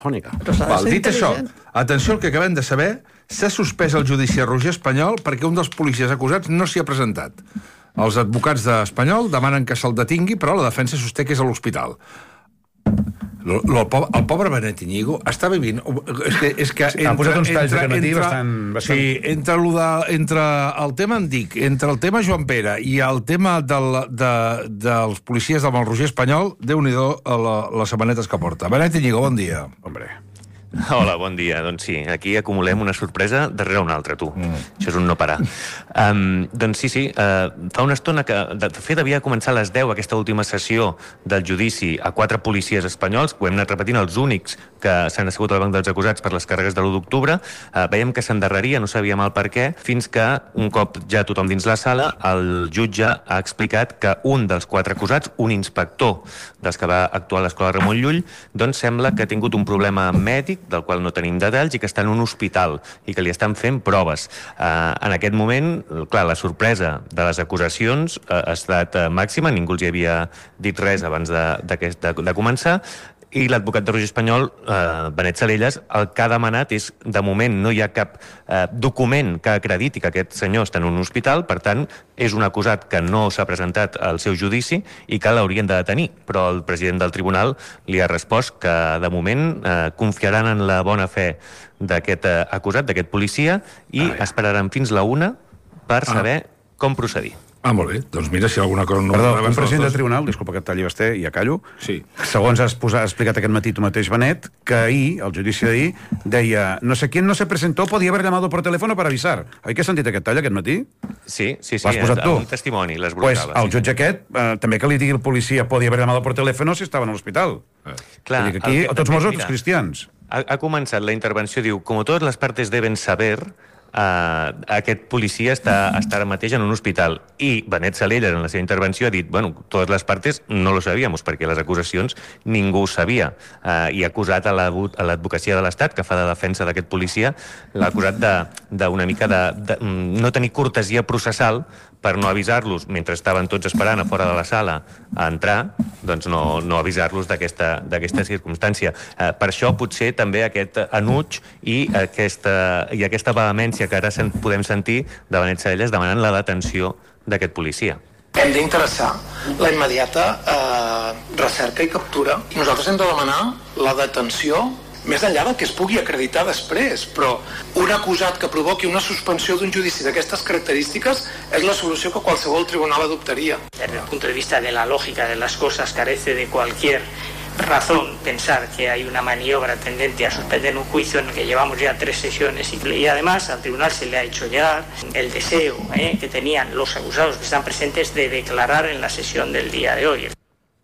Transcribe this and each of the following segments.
Dit això, atenció al que acabem de saber, s'ha suspès el judici a Roger Espanyol perquè un dels policies acusats no s'hi ha presentat. Els advocats d'Espanyol demanen que se'l detingui, però la defensa sosté que és a l'hospital. El pobre Benet Iñigo està vivint... És que ha posat uns talls d'aquest matí bastant... Sí, entre el tema Andic, entre el tema Joan Pere i el tema dels policies del Roger Espanyol, Déu-n'hi-do les setmanetes que porta. Benet Iñigo, bon dia. Hombre... Hola, bon dia. Doncs sí, aquí acumulem una sorpresa darrere una altra, tu. Això és un no parar. Doncs sí, fa una estona que, de fet, havia començat a les 10 aquesta última sessió del judici a 4 policies espanyols, que ho hem anat repetint, els únics que s'han assegut al banc dels acusats per les càrregues de l'1 d'octubre. Veiem que s'endarreria, no sabíem el per què, fins que, un cop ja tothom dins la sala, el jutge ha explicat que un dels 4 acusats, un inspector dels que va actuar a l'escola Ramon Llull, doncs sembla que ha tingut un problema mèdic del qual no tenim detalls i que està en un hospital i que li estan fent proves. En aquest moment, clar, la sorpresa de les acusacions ha estat màxima, ningú els hi havia dit res abans de començar, i l'advocat de Roger Espanyol, Benet Salellas, el que ha demanat és, de moment no hi ha cap document que acrediti que aquest senyor està en un hospital, per tant, és un acusat que no s'ha presentat al seu judici i que l'haurien de detenir. Però el president del tribunal li ha respost que, de moment, confiaran en la bona fe d'aquest acusat, d'aquest policia, i esperaran fins la 1 per saber com procedir. Molt bé. Doncs mira, si alguna cosa no... Perdó, un president del tribunal, disculpa que et talli Basté, i ja callo. Sí. Segons has explicat aquest matí tu mateix, Benet, que ahir, el judici d'ahir, deia, no sé quién no se presentó, podía haber llamado por teléfono para avisar. Oi que has sentit aquest tall aquest matí? Sí, l'has posat tu? Un testimoni l'esbrocava. Pues el jutge aquest, també que li digui el policia podía haber llamado por teléfono si estava en l'hospital. Clar, aquí, tots nosaltres cristians. Ha començat la intervenció, diu, como todas las partes deben saber... aquest policia està ara mateix en un hospital, i Benet Salellas en la seva intervenció ha dit, bueno, totes les partes no lo sabíamos, perquè les acusacions ningú ho sabia, i ha acusat a l'advocacia de l'Estat, que fa de defensa d'aquest policia, l'ha acusat d'una mica de no tenir cortesia processal per no avisar-los, mentre estaven tots esperant a fora de la sala a entrar, doncs no avisar-los d'aquesta circumstància. Per això potser també aquest enuig i aquesta vehemència que ara podem sentir de Benet Salellas demanant la detenció d'aquest policia. Hem d'interessar la immediata recerca i captura. Nosaltres hem de demanar la detenció més enllà del que es pugui acreditar després, però un acusat que provoqui una suspensió d'un judici d'aquestes característiques és la solució que qualsevol tribunal adoptaría. Desde el punto de vista de la lógica de las cosas, carece de cualquier razón pensar que hay una maniobra tendente a suspender un juicio en el que llevamos ya 3 sesiones y además al tribunal se le ha hecho llegar el deseo que tenían los acusados que están presentes de declarar en la sesión del día de hoy.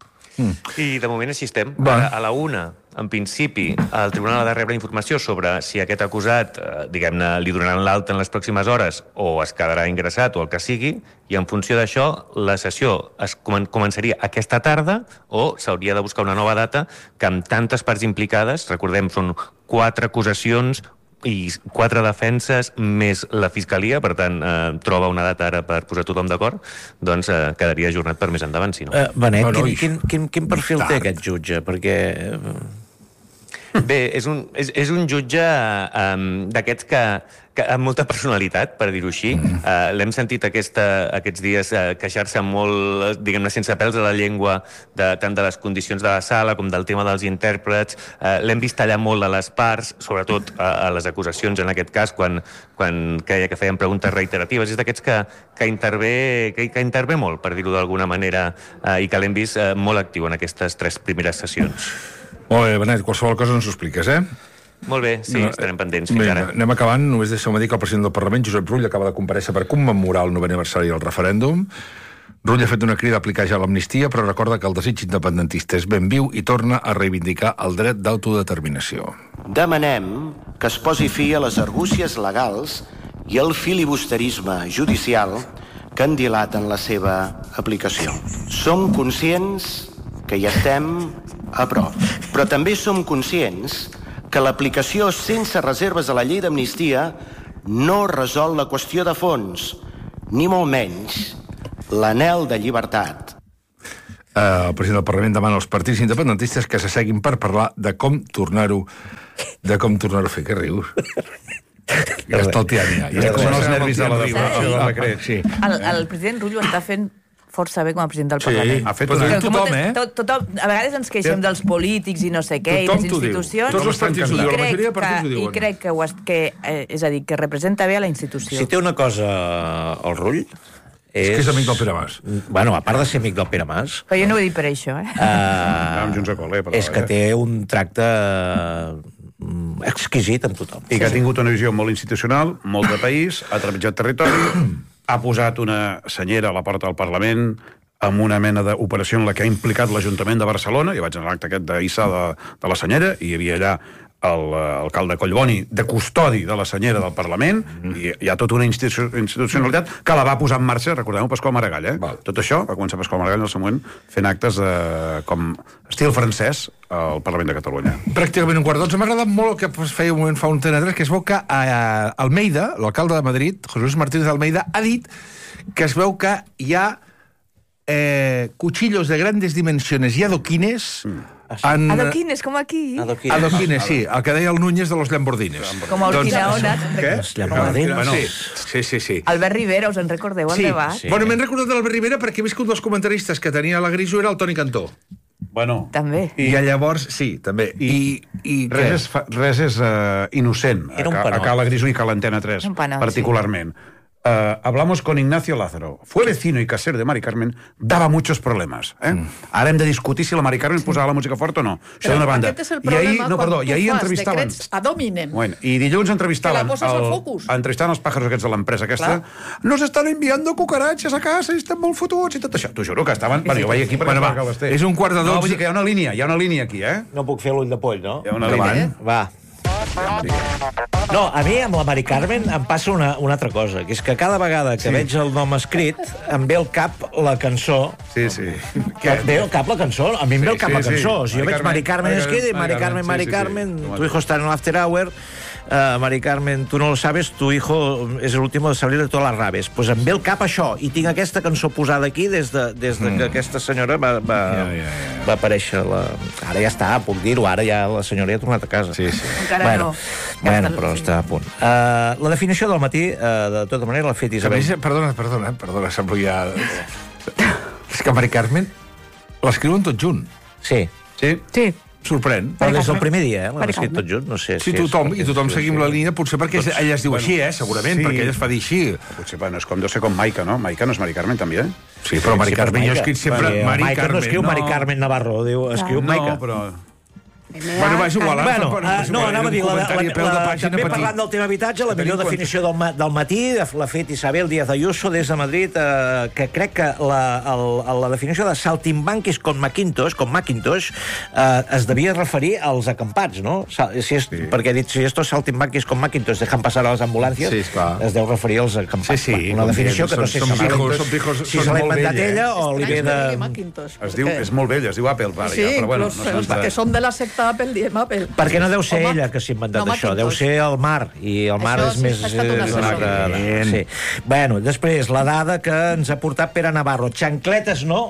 I de moment així estem. A la 1, en principi, el tribunal ha de rebre informació sobre si aquest acusat, diguem-ne, li donaran l'alta en les pròximes hores o es quedarà ingressat o el que sigui, i en funció d'això la sessió començaria aquesta tarda o s'hauria de buscar una nova data que amb tantes parts implicades, recordem, són 4 acusacions i 4 defenses més la Fiscalia, per tant, troba una data ara per posar tothom d'acord, doncs quedaria ajornat per més endavant, si no. Benet, quin perfil té aquest jutge? Perquè... Bé, és un jutge d'aquests que amb molta personalitat, per dir-ho així. L'hem sentit aquests dies queixar-se molt, diguem-ne, sense pèls a la llengua, tant de les condicions de la sala com del tema dels intèrprets. L'hem vist tallar molt a les parts, sobretot a les acusacions, en aquest cas, quan creia que feien preguntes reiteratives. És d'aquests que intervé molt, per dir-ho d'alguna manera, i que l'hem vist molt actiu en aquestes 3 primeres sessions. Molt bé, Benet, qualsevol cosa ens ho expliques, Molt bé, sí, estarem pendents fins ara. Anem acabant. Només deixeu-me dir que el president del Parlament, Josep Rull, acaba de comparèixer per commemorar el 9è aniversari del referèndum. Rull ha fet una crida a aplicar ja l'amnistia, però recorda que el desig independentista és ben viu i torna a reivindicar el dret d'autodeterminació. Demanem que es posi fi a les argúcies legals i al filibusterisme judicial que han dilat en la seva aplicació. Som conscients que hi estem a prop, però també som conscients que l'aplicació sense reserves a la llei d'amnistia no resol la qüestió de fons, ni molt menys l'anhel de llibertat. El president del Parlament demana als partits independentistes que s'asseguin per parlar de com tornar-ho a fer. Què rius? Ja està el tiant, ja. Ja són els nervis de la declaració del decret. Sí. El president Rull ho està fent força bé com a president del Parlament. ha fet Però una... tothom, A vegades ens queixem dels polítics i no sé què, i les institucions. Tots els partits ho diuen, la majoria de partits ho diuen. I crec que és a dir, que representa bé a la institució. Si té una cosa el Rull... És que és amic del Pere Mas. Bueno, a part de ser amic del Pere Mas... Però jo no ho he dit per això, Amb Junts a Col·le, però... és que té un tracte exquisit amb tothom. I que ha tingut una visió molt institucional, molt de país, ha trepitjat territori, ha posat una senyera a la porta del Parlament amb una mena d'operació en la que ha implicat l'Ajuntament de Barcelona. Jo vaig anar a l'acte aquest d'Issa de la senyera i hi havia allà l'alcalde Collboni de custodi de la senyera del Parlament, i hi ha tota una institucionalitat que la va posar en marxa, recordem-ho, Pasqual Maragall, Tot això va començar Pasqual Maragall en el seu moment fent actes com estil francès al Parlament de Catalunya. Pràcticament un quart d'onze. M'ha agradat molt el que feia un moment fa un Antena 3, que es veu que Almeida, l'alcalde de Madrid, José Luis Martínez Almeida, ha dit que es veu que hi ha cuchillos de grandes dimensiones i adoquines... Adoquines, com aquí. Adoquines, sí. El que deia el Núñez de los Lambordines. Com a Urquinaona. Què? Lambordines. Sí. Albert Rivera, us en recordeu, el debat? Bueno, m'he recordat d'Albert Rivera perquè he vist que un dels comentaristes que tenia la Griso era el Toni Cantó. Bueno... També. I llavors, sí, també. I res és innocent a Cala Griso i Cala Antena 3, particularment. Hablamos con Ignacio Lázaro. Fue vecino y casero de Mari Carmen, daba muchos problemas. Ara hem de discutir si la Mari Carmen posava la música forta o no. Això d'una banda. Aquest és el problema I ahir entrevistaven... decrets ad hominem. Bueno, i dilluns entrevistaven entrevistant els pájaros aquests de l'empresa aquesta. Nos están enviando cucarachas a casa i estem molt fotuts i tot això. T'ho juro que estaven... Bueno, jo vaig aquí perquè és un quart de 12. No, vull dir que hi ha una línia aquí, No puc fer l'ull de poll, no? Hi ha una línia. Va. No, a mi amb la Mari Carmen em passa una altra cosa, que és que cada vegada que veig el nom escrit em ve al cap la cançó. Sí. Em ve al cap la cançó, a mi em ve al cap la cançó. Si jo veig Mari Carmen escrit, Mari Carmen, tu hijo está en el after hour, Mari Carmen, tu no lo sabes, tu hijo es el último de salir de todas las raves. Pues em ve al cap això, i tinc aquesta cançó posada aquí des de que aquesta senyora va aparèixer. Ara ja està, puc dir-ho, ara ja la senyora ja ha tornat a casa. Sí. Encara no. Bueno, però està a punt. La definició del matí, de tota manera, l'ha fet Isabel. Perdona, sembla ja... És que Mari Carmen l'escriuen tot junt. Sí. Sorprèn. Però des del primer dia, l'han escrit tot junt, no sé. Sí, tothom seguim la línia, potser perquè ella es diu així, segurament, perquè ella es fa dir així. Potser, bueno, és com deu ser com Maica, no? Maica no és Mari Carmen, també, Sí, però Mari Carmen jo he escrit sempre Mari Carmen. No escriu Mari Carmen Navarro, escriu Maica. No, però... Bueno, va, és igual. No, anava a dir, també parlant del tema habitatge, la millor definició del matí l'ha fet Isabel Díaz Ayuso des de Madrid, que crec que la definició de saltimbanquis con Macintosh es devia referir als acampats, no? Perquè ha dit, si estos saltimbanquis con Macintosh dejan passar a les ambulàncies, es deu referir als acampats. Una definició que no sé si se l'ha inventat ella o li ve de... És molt vella, es diu Apple, però bueno... Sí, que són de la secta Apple, diem Apple. Perquè no deu ser ella que s'ha inventat això, deu ser el mar, i el mar és més... Sí. Bueno, després, la dada que ens ha portat Pere Navarro. Xancletes no...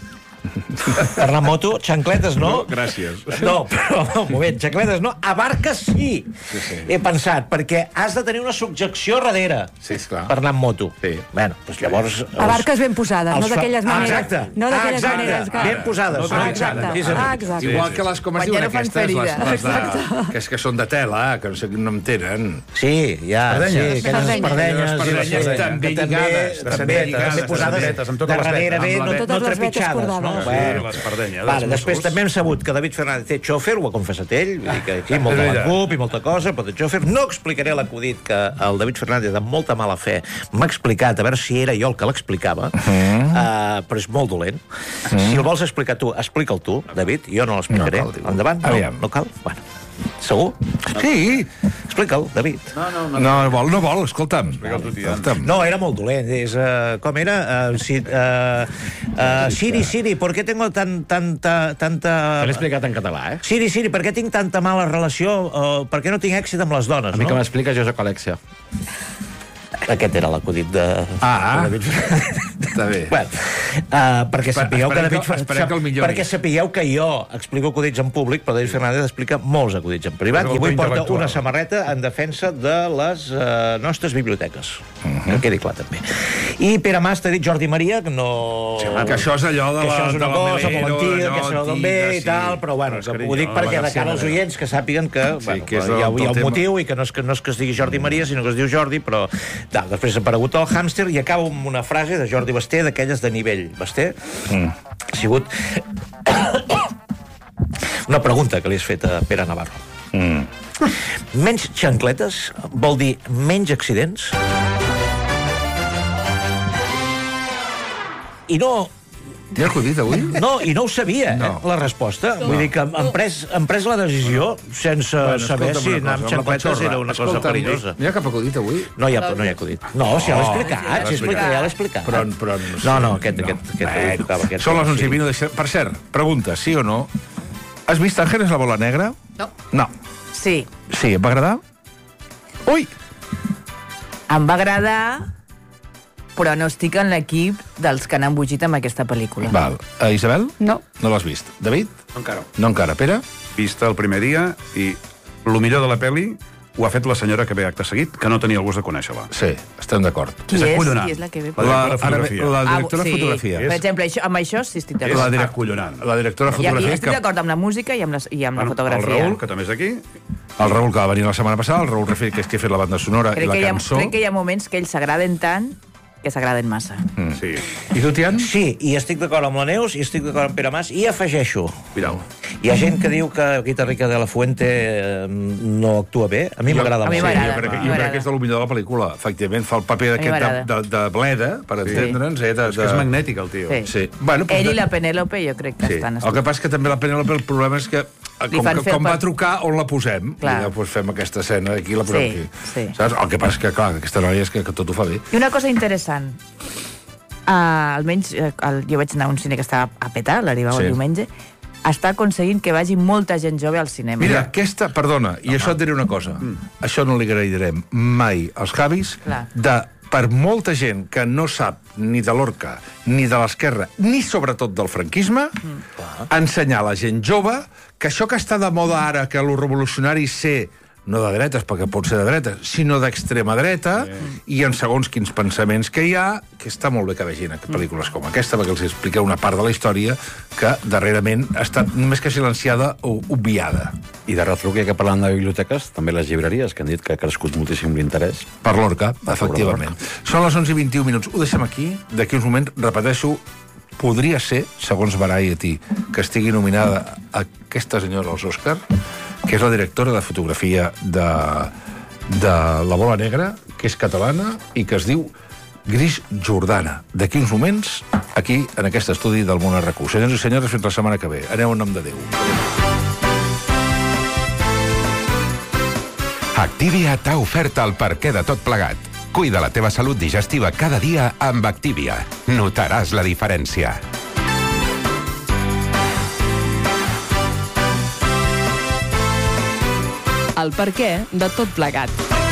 Per la moto, xancletes no. Gràcies. No, però un moment, xancletes no. Abarques sí. He pensat, perquè has de tenir una subjecció darrere per anar amb moto. Bueno, doncs llavors... Abarques ben posades, no d'aquelles maneres. Exacte. No d'aquelles maneres. Ben posades. Exacte. Igual que les, com es diuen aquestes, que són de tela, que no em tenen. Sí, ja. Aquelles espardenyes. També lligades. També posades darrere bé, no trepitjades. Després també hem sabut que David Fernández té xòfer, ho ha confessat ell, vull dir que aquí molta la CUP i molta cosa, però té xòfer. No explicaré l'acudit que el David Fernández, amb molta mala fe, m'ha explicat, a veure si era jo el que l'explicava, però és molt dolent. Si el vols explicar tu, explica'l tu, David, jo no l'explicaré. Endavant? No cal? Bueno. Segur? Sí. Explica'l, David. No vol, escolta'm. No, era molt dolent. Com era? Siri, ¿por qué tengo tanta... Te l'he explicat en català, Siri, per què tinc tanta mala relació? Per què no tinc èxit amb les dones? A mi que m'explica, jo soc Alexia. Aquest era l'acudit de David Fernández. Està bé. Bueno, perquè sapigueu perquè sapigueu que jo explico acudits en públic, però David Fernández explica molts acudits en privat, i avui porta una samarreta en defensa de les nostres biblioteques. Que quedi clar, també. I Pere Mas t'ha dit Jordi Maria, que no... Que això és allò de la... Que això és una cosa molt antiga, que això d'on ve i tal, però bueno, ho dic perquè de cara als oients que sàpiguen que hi ha un motiu i que no és que es digui Jordi Maria, sinó que es diu Jordi, però després ha aparegut el hàmster i acabo amb una frase de Jordi Basté, d'aquelles de nivell. Basté ha sigut una pregunta que li has fet a Pere Navarro. Menys xancletes vol dir menys accidents? I no... T'he acudit avui? No, i no ho sabia, la resposta. Vull dir que han pres la decisió sense saber si anar amb xancletes era una cosa perillosa. No hi ha cap acudit avui? No hi ha acudit. No, si ja l'he explicat, ja l'he explicat. Però... No, aquest Són les 11:20. Per cert, pregunta, sí o no? Has vist Ángeles, la bola negra? No. Sí. Sí, et va agradar? Ui! Em va agradar, però no estic en l'equip dels que han embogit amb aquesta pel·lícula. Val. Isabel? No. No l'has vist. David? Encara. No encara. Pere? Vista el primer dia i el millor de la pel·li ho ha fet la senyora que ve acte seguit, que no tenia el gust de conèixer-la. Sí, estem d'acord. Qui és la que ve? La directora de fotografia. Per exemple, amb això sí estic d'acord. És acollonant. La directora de fotografia... I estic d'acord amb la música i amb la fotografia. El Raül, que també és aquí. El Raül, que va venir la setmana passada, el Raül Refer, que és que ha fet la banda sonora i la cançó. Crec que hi ha moments que ells s'agraden tant que s'agraden massa. Sí. I tu, Tian? Sí, i estic d'acord amb la Neus, i estic d'acord amb Pere Mas, i afegeixo. Mirau. Hi ha gent que diu que Guita Rica de la Fuente no actua bé. A mi m'agrada molt. Jo crec que és de lo millor de la pel·lícula. Efectivament, fa el paper d'aquest de bleda, per entendre'ns. És que és magnètic, el tio. Sí. Ell i la Penélope, jo crec que estan... El que passa és que també la Penélope, el problema és que com va trucar, on la posem? I llavors fem aquesta escena, aquí la posem aquí. El que passa és que, clar, aquesta noia és que tot ho fa bé. I una cosa interessant, almenys jo vaig anar a un cine que estava a petar, l'arribava el diumenge, està aconseguint que vagi molta gent jove al cinema. Mira, aquesta, perdona, i això et diré una cosa, això no li agrairem mai als Javis, per molta gent que no sap ni de l'Orca, ni de l'esquerra, ni sobretot del franquisme, ensenyar a la gent jove que això que està de moda ara, que lo revolucionari ser no de dretes, perquè pot ser de dretes, sinó d'extrema dreta, i en segons quins pensaments que hi ha, que està molt bé que vegin pel·lícules com aquesta, perquè els explica una part de la història que darrerament ha estat només que silenciada o obviada. I de retruc, que parlant de biblioteques, també les llibreries, que han dit que ha crescut moltíssim l'interès. Per l'Orca, efectivament. Són les 11:21. Ho deixem aquí. D'aquí uns moments, repeteixo, podria ser, segons Variety, que estigui nominada aquesta senyora als Oscars, que és la directora de fotografia de La Bola Negra, que és catalana i que es diu Gris Jordana. D'aquí uns moments, aquí, en aquest estudi del Món RQ. Senyors i senyores, fins la setmana que ve. Aneu en nom de Déu. Activia t'ha ofert el perquè de tot plegat. Cuida la teva salut digestiva cada dia amb Activia. Notaràs la diferència. El perquè de tot plegat.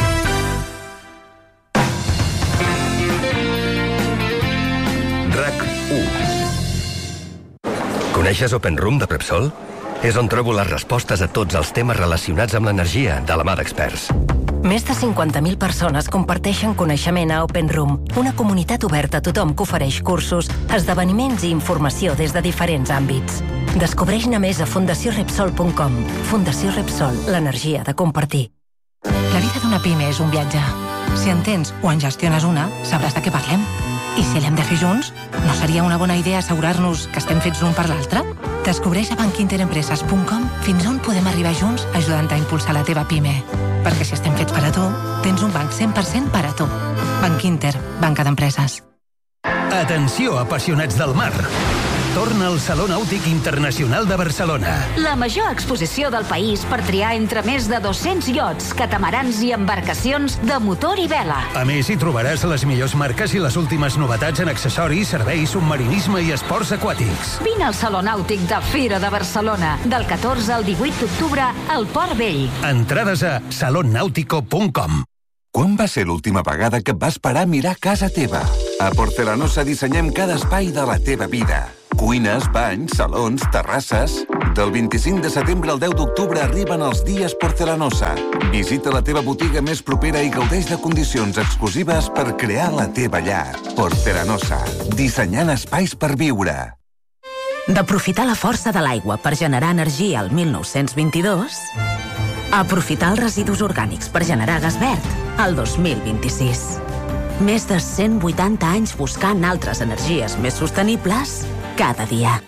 RAC1. Coneixes Open Room de Repsol? És on trobo les respostes a tots els temes relacionats amb l'energia, de la mà d'experts. Més de 50.000 persones comparteixen coneixement a Open Room, una comunitat oberta a tothom que ofereix cursos, esdeveniments i informació des de diferents àmbits. Descobreix-ne més a fundaciorepsol.com. Fundació Repsol, l'energia de compartir. La vida d'una pime és un viatge. Si en tens o en gestiones una, sabràs de què parlem. I si l'hem de fer junts, no seria una bona idea assegurar-nos que estem fets l'un per l'altre? Descobreix a bankinterempreses.com fins on podem arribar junts ajudant a impulsar la teva pime. Perquè si estem fets per a tu, tens un banc 100% per a tu. Banc Inter, banca d'empreses. Atenció, apassionats del mar. Torna al Saló Nàutic Internacional de Barcelona. La major exposició del país per triar entre més de 200 iots, catamarans i embarcacions de motor i vela. A més, hi trobaràs les millors marques i les últimes novetats en accessoris, serveis, submarinisme i esports aquàtics. Vine al Saló Nàutic de Fira de Barcelona, del 14 al 18 d'octubre al Port Vell. Entrades a salonnautico.com. Quan va ser l'última vegada que vas parar a mirar casa teva? A Porcelanosa dissenyem cada espai de la teva vida. Cuines, banys, salons, terrasses... Del 25 de setembre al 10 d'octubre arriben els dies Porcelanosa. Visita la teva botiga més propera i gaudeix de condicions exclusives per crear la teva llar. Porcelanosa. Dissenyant espais per viure. D'aprofitar la força de l'aigua per generar energia al 1922... a aprofitar els residus orgànics per generar gas verd al 2026. Més de 180 anys buscant altres energies més sostenibles cada dia.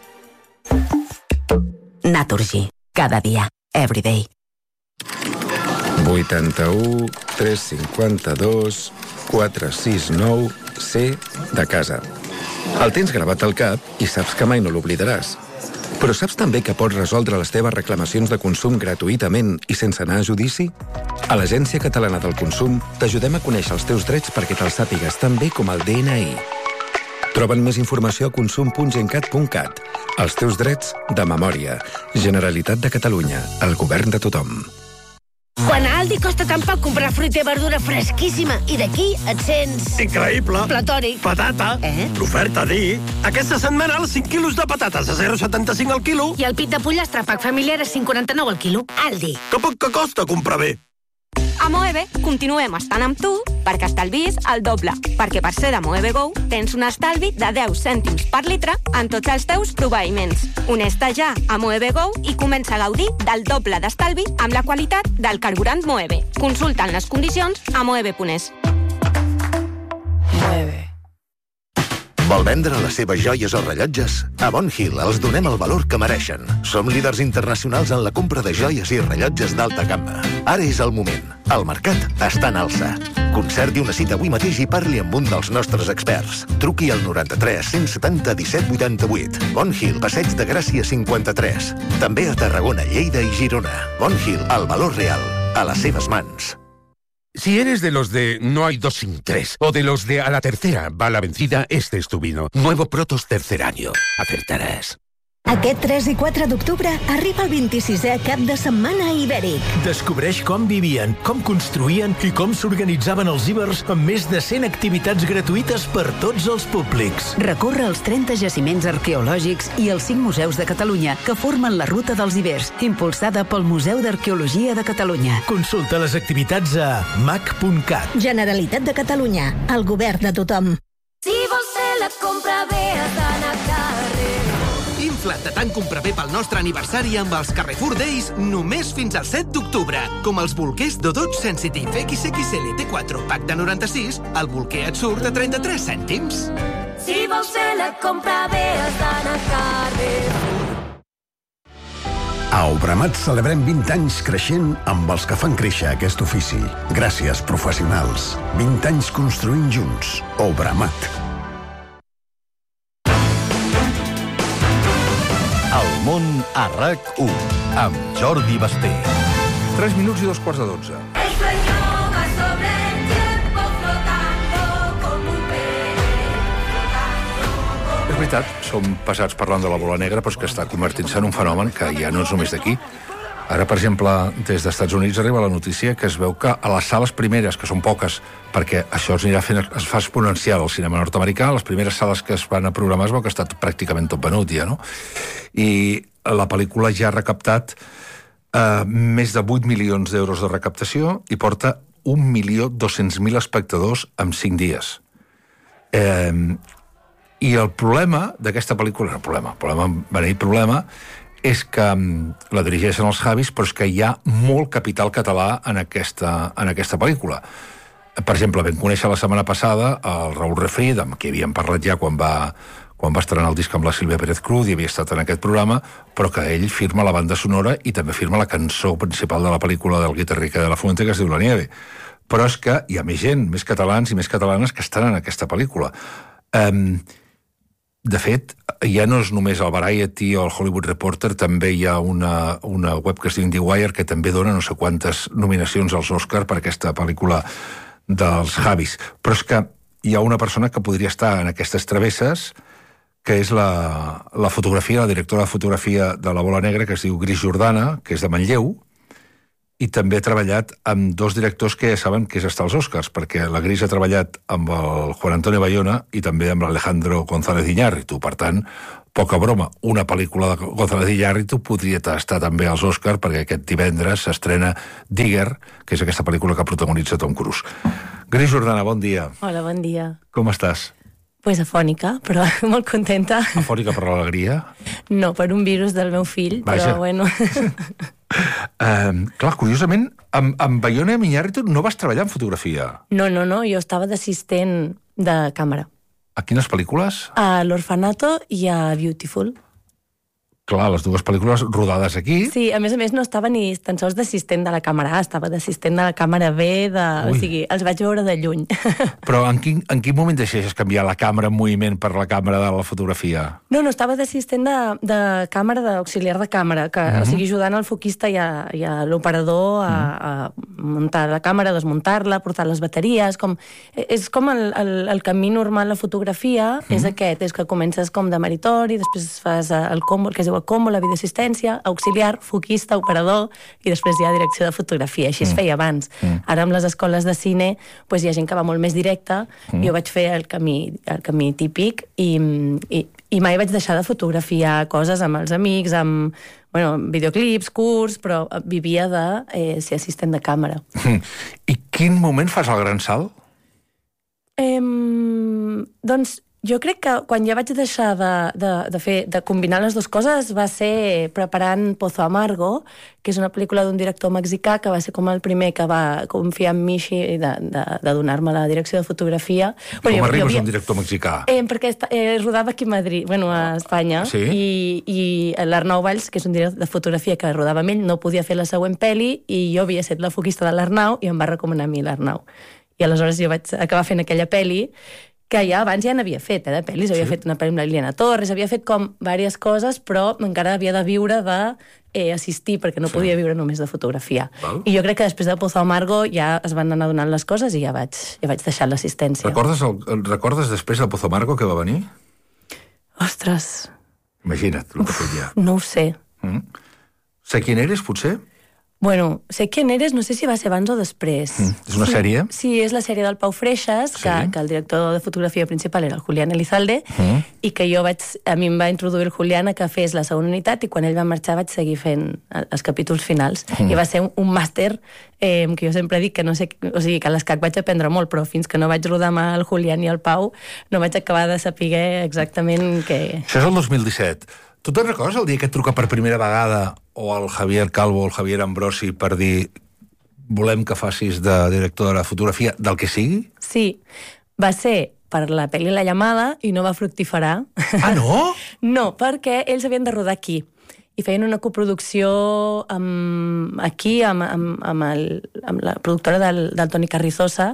Naturgy. Cada dia. Everyday. 81 352 469 C de casa. El tens gravat al cap i saps que mai no l'oblidaràs. Però saps també que pots resoldre les teves reclamacions de consum gratuïtament i sense anar a judici? A l'Agència Catalana del Consum t'ajudem a conèixer els teus drets perquè te'ls sàpigues tan bé com el DNI. Troben més informació a consum.gencat.cat. Els teus drets de memòria. Generalitat de Catalunya. El govern de tothom. Quan a Aldi costa tan poc comprar fruita i verdura fresquíssima i d'aquí et sents... Increïble! Platònic. Patata. L'oferta dir. Aquesta setmana els 5 quilos de patates a 0,75 al quilo. I el pit de pollastre pack familiar a 5,49 al quilo. Aldi. Que poc que costa comprar bé. A Moeve continuem estant amb tu perquè estalvis el doble. Perquè per ser de Moeve Go tens un estalvi de 10 cèntims per litre en tots els teus proveïments. Uneix-te ja a Moeve Go i comença a gaudir del doble d'estalvi amb la qualitat del carburant Moeve. Consulta les condicions a moeve.es. Moeve. Vol vendre les seves joies o rellotges? A Bon Hill els donem el valor que mereixen. Som líders internacionals en la compra de joies i rellotges d'alta gamma. Ara és el moment. El mercat està en alça. Concerti una cita avui mateix i parli amb un dels nostres experts. Truqui al 93 170 17 88. Bon Hill, Passeig de Gràcia 53. També a Tarragona, Lleida i Girona. Bon Hill, el valor real, a les seves mans. Si eres de los de no hay dos sin tres, o de los de a la tercera va la vencida, este es tu vino. Nuevo Protos tercer año. Acertarás. Aquest 3 i 4 d'octubre arriba el 26è cap de setmana ibèric. Descobreix com vivien, com construïen i com s'organitzaven els ibers amb més de 100 activitats gratuïtes per tots els públics. Recorre els 30 jaciments arqueològics i els 5 museus de Catalunya que formen la Ruta dels Ibers, impulsada pel Museu d'Arqueologia de Catalunya. Consulta les activitats a mac.cat. Generalitat de Catalunya, el govern de tothom. Si vols fer la compra bé, has d'anar a carrer. Infla't de tant comprar bé pel nostre aniversari amb els Carrefour Days només fins al 7 d'octubre. Com els bolquers Dodot Sensitive XXL T4 pack de 96, el bolquer et surt a 33 cèntims. Si vols fer la compra bé, has d'anar a Carrefour. A Obramat celebrem 20 anys creixent amb els que fan créixer aquest ofici. Gràcies, professionals. 20 anys construint junts. Obramat. El món a RAC1, amb Jordi Basté. 3 minuts i 2:15. El sueño va sobre el tiempo flotando como un pez. És veritat, som passats parlant de la bola negra, però és que està convertint-se en un fenomen que ja no és només d'aquí. Ara, per exemple, des dels Estats Units arriba la notícia que es veu que a les sales primeres, que són poques, perquè això es fa exponencial al cinema nord-americà, les primeres sales que es van a programar es veu que està pràcticament tot venut ja, no? I la pel·lícula ja ha recaptat més de 8 milions d'euros de recaptació i porta 1.200.000 espectadors en 5 dies. I el problema d'aquesta pel·lícula, problema és que la dirigeixen els Javis, però és que hi ha molt capital català en aquesta pel·lícula. Per exemple, vam conèixer la setmana passada el Raül Refrid, amb qui havíem parlat ja quan va estrenar el disc amb la Sílvia Pérez Cruz i havia estat en aquest programa, però que ell firma la banda sonora i també firma la cançó principal de la pel·lícula del Guitarrica de la Fuente, que es diu La Nieve. Però és que hi ha més gent, més catalans i més catalanes que estan en aquesta pel·lícula. De fet, ja no és només el Variety o el Hollywood Reporter, també hi ha una web que es diu IndieWire que també dona no sé quantes nominacions als Oscar per aquesta pel·lícula dels Javis. Però és que hi ha una persona que podria estar en aquestes travesses, que és la fotografia, la directora de fotografia de La Bola Negra, que es diu Gris Jordana, que és de Manlleu, I també ha treballat amb dos directors que ja saben que és estar als Oscars, perquè la Gris ha treballat amb el Juan Antonio Bayona i també amb l'Alejandro González Iñárritu. Per tant, poca broma, una pel·lícula de González Iñárritu podria estar també als Oscars, perquè aquest divendres s'estrena Digger, que és aquesta pel·lícula que protagonitza Tom Cruise. Gris Jordana, bon dia. Hola, bon dia. Com estàs? Pues afònica, però molt contenta. Afònica per l'alegria? No, per un virus del meu fill, però bueno. Clar, curiosament, amb Bayona i Iñárritu no vas treballar en fotografia. No, jo estava d'assistent de càmera. A quines pel·lícules? A l'Orfanato i a Beautiful. Clar, les dues pel·lícules rodades aquí. Sí, a més no estava ni tan sols d'assistent de la càmera A, estava d'assistent de la càmera B, o sigui, els vaig veure de lluny. Però en quin moment deixes canviar la càmera en moviment per la càmera de la fotografia? No, estava d'assistent de càmera, d'auxiliar de càmera, que, o sigui, ajudant el foquista i a l'operador a muntar la càmera, desmuntar-la, portar les bateries, és com el camí normal de fotografia, és aquest, és que comences com de meritori, després fas el combo, que es diu el combo, la videoassistència, auxiliar, foquista, operador, i després hi ha direcció de fotografia. Així es feia abans. Ara amb les escoles de cine hi ha gent que va molt més directa, jo vaig fer el camí típic i mai vaig deixar de fotografiar coses amb els amics, amb videoclips, curts, però vivia de ser assistent de càmera. I quin moment fas el gran salt? Doncs jo crec que quan ja vaig deixar de combinar les dues coses va ser preparant Pozo Amargo, que és una pel·lícula d'un director mexicà que va ser com el primer que va confiar en mi de donar-me la direcció de fotografia. Com arribes un director mexicà? Perquè rodava aquí a Madrid, a Espanya, i l'Arnau Valls, que és un director de fotografia que rodava amb ell, no podia fer la següent pel·li i jo havia estat la foquista de l'Arnau i em va recomanar a mi l'Arnau. I aleshores jo vaig acabar fent aquella pel·li que ja abans ja n'havia fet, de pel·lis. Havia fet una pel·li amb la Liliana Torres, havia fet com diverses coses, però encara havia de viure d'assistir, perquè no podia viure només de fotografia. I jo crec que després de Pozo Amargo ja es van anar donant les coses i ja vaig deixar l'assistència. Recordes després de Pozo Amargo que va venir? Ostres! Imagina't el que feia. No ho sé. Sé quién eres, potser? Bueno, Sé quién eres, no sé si va ser abans o després. És una sèrie? Sí, és la sèrie del Pau Freixas, que el director de fotografia principal era el Julián Elizalde, i que a mi em va introduir el Julián a que fes la segona unitat, i quan ell va marxar vaig seguir fent els capítols finals. I va ser un màster que jo sempre dic que no sé, o sigui, que a l'ESCAC vaig aprendre molt, però fins que no vaig rodar amb el Julián i el Pau no vaig acabar de saber exactament què... Això és el 2017. Tu te'n recordes el dia que et truca per primera vegada o el Javier Calvo o el Javier Ambrosi per dir volem que facis de director de la fotografia del que sigui? Sí, va ser per la pel·li La Llamada i no va fructificar. Ah, no? No, perquè ells havien de rodar aquí i feien una coproducció aquí amb la productora del Toni Carrizosa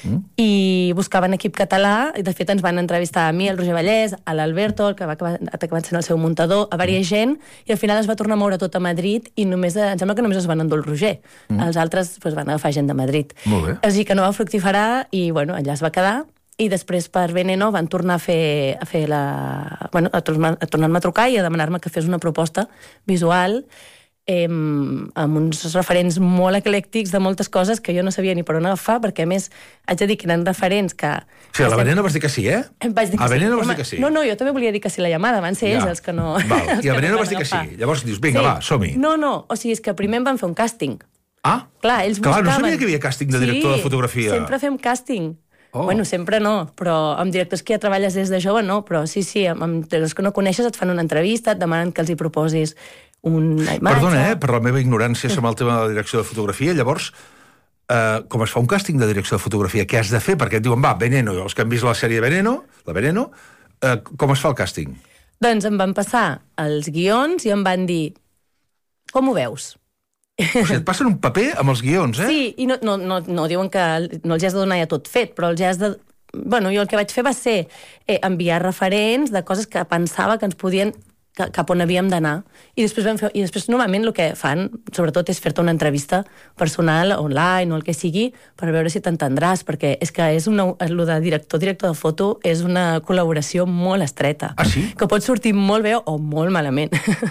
i buscaven equip català, i de fet ens van entrevistar a mi, al Roger Vallès, a l'Alberto, el que va acabar sent el seu muntador, a diversa gent, i al final es va tornar a moure tot a Madrid i em sembla que només es van endur el Roger. Els altres van agafar gent de Madrid. Molt bé. Així que no va fructificar i allà es va quedar. I després per Veneno van tornar a tornar-me a trucar i a demanar-me que fes una proposta visual amb uns referents molt eclèctics de moltes coses que jo no sabia ni per on agafar, perquè a més haig de dir que eren referents que... Sí, a la Veneno vas dir que sí, eh? Vaig dir que a Veneno vas dir que sí. No, jo també volia dir que sí la Llamada, van ser ells els que no... I a Veneno vas dir que sí. Llavors dius, vinga, va, som-hi. No, o sigui, és que primer em van fer un càsting. Ah? Clar, ells buscaven... no sabia que hi havia càsting de director de fotografia. Sí, sempre fem càsting. Bueno, sempre no, però amb directors que ja treballes des de jove no, però sí, amb directors que no coneixes et fan una entrevista, et demanen que els hi proposis una imatge... Perdona, per la meva ignorància sobre el tema de la direcció de fotografia, llavors, com es fa un càsting de direcció de fotografia, què has de fer? Perquè et diuen, va, Veneno, els que han vist la sèrie Veneno, com es fa el càsting? Doncs em van passar els guions i em van dir, com ho veus? O sigui, et passen un paper amb els guions, eh? Sí, i no diuen que no els has de donar ja tot fet, però els has de... Jo el que vaig fer va ser enviar referents de coses que pensava que ens podien... cap on havíem d'anar. I després normalment el que fan, sobretot, és fer-te una entrevista personal, online o el que sigui, per veure si t'entendràs, perquè és que el de director de foto és una col·laboració molt estreta. Ah, sí? Que pot sortir molt bé o molt malament.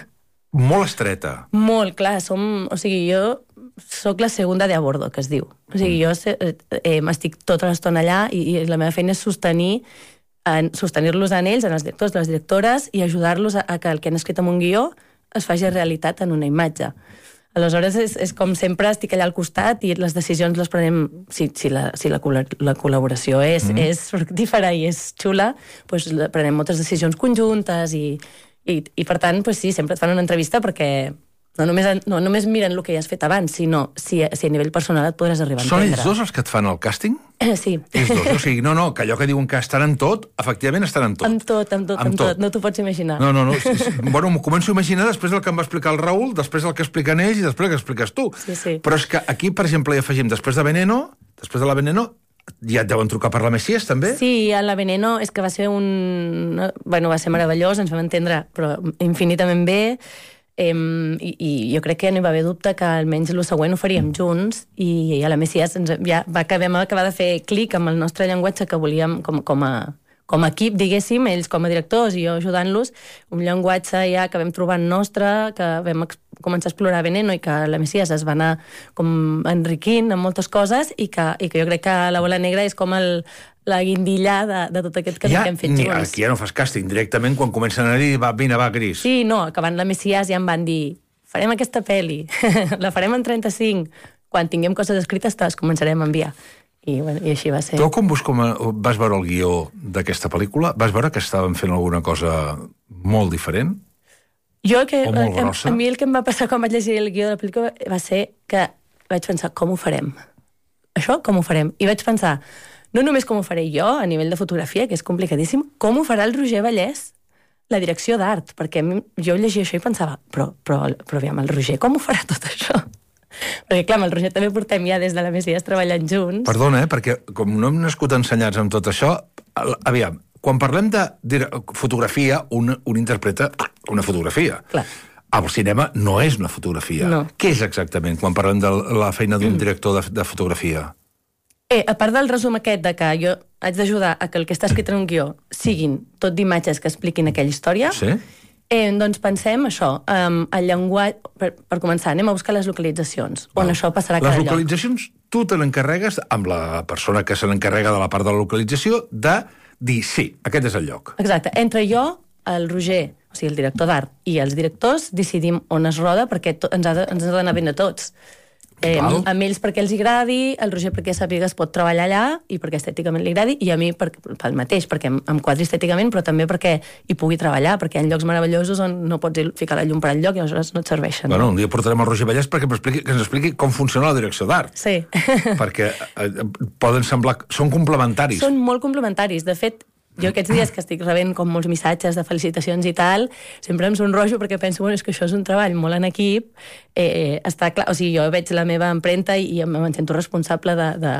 molt estreta. Molt, clar, o sigui, jo sóc la segunda de a bordo, que es diu. O sigui, jo m'estic tota l'estona allà i la meva feina és sostenir-los en ells, en els directors, les directores, i ajudar-los a que el que han escrit en un guió es faci realitat en una imatge. Aleshores, és com sempre, estic allà al costat i les decisions les prenem, si la col·laboració és fructífera i és xula, doncs prenem moltes decisions conjuntes i per tant, sí, sempre et fan una entrevista perquè no només miren el que ja has fet abans, sinó si a nivell personal et podràs arribar a entendre. Són ells dos els que et fan el càsting? Sí. Ells dos, o sigui, que allò que diuen que estaran tot, efectivament estaran tot. Amb tot, no t'ho pots imaginar. No. Bueno, m'ho començo a imaginar després del que em va explicar el Raül, després del que expliquen ells i després del que expliques tu. Sí. Però és que aquí, per exemple, hi afegim, després de la Veneno, ja et deuen trucar per la Messies, també? Sí, a la Veneno és que va ser va ser meravellós, ens vam entendre, però infinitament bé, i jo crec que no hi va haver dubte que almenys el següent ho faríem junts, i a la Messies vam acabar de fer clic amb el nostre llenguatge que volíem com a equip, diguéssim, ells com a directors i jo ajudant-los, un llenguatge ja que vam trobar nostre, que vam començar a explorar Veneno i que la Messies es va anar com enriquint en moltes coses i que jo crec que La Bola Negra és com la guindilla de tot aquest camí que hem fet junts. Aquí ja no fas càsting, directament quan comencen a dir va, Cris. Sí, no, acabant la Messies ja em van dir farem aquesta pel·li, la farem en 35, quan tinguem coses escrites te les començarem a enviar. I així va ser. Tu com vas veure el guió d'aquesta pel·lícula? Vas veure que estaven fent alguna cosa molt diferent? A mi el que em va passar quan vaig llegir el guió de la pel·lícula va ser que vaig pensar, com ho farem? Això, com ho farem? I vaig pensar, no només com ho faré jo, a nivell de fotografia, que és complicadíssim, com ho farà el Roger Vallès, la direcció d'art, perquè jo llegia això i pensava, però aviam, el Roger com ho farà tot això? Perquè, clar, amb el Roger també portem ja des de la Messies treballant junts. Perdona, perquè com no hem nascut ensenyats amb tot això, aviam, quan parlem de fotografia, un interpreta una fotografia. Clar. El cinema no és una fotografia. No. Què és exactament quan parlem de la feina d'un director de fotografia? A part del resum aquest de que jo haig d'ajudar a que el que està escrit en un guió siguin tot d'imatges que expliquin aquella història, sí? Doncs pensem això, el llenguatge, per començar, anem a buscar les localitzacions, on això passarà a cada lloc. Les localitzacions, tu te l'encarregues, amb la persona que se l'encarrega de la part de la localització, de dir, sí, aquest és el lloc. Exacte. Entre jo, el Roger, o sigui, el director d'art, i els directors decidim on es roda, perquè ens ha d'anar ben a tots. Amb ells perquè els agradi, el Roger perquè sàpiga que es pot treballar allà i perquè estèticament li agradi, i a mi pel mateix, perquè em quadri estèticament, però també perquè hi pugui treballar, perquè hi ha llocs meravellosos on no pots ficar la llum per enlloc i aleshores no et serveixen. Bueno, un dia portarem el Roger Vallès perquè ens expliqui com funciona la direcció d'art. Sí. Perquè poden semblar... Són complementaris. Són molt complementaris. De fet, jo aquests dies que estic rebent com molts missatges de felicitacions i tal, sempre em sonrojo perquè penso, bueno, és que això és un treball molt en equip, està clar, o sigui, jo veig la meva empremta i em sento responsable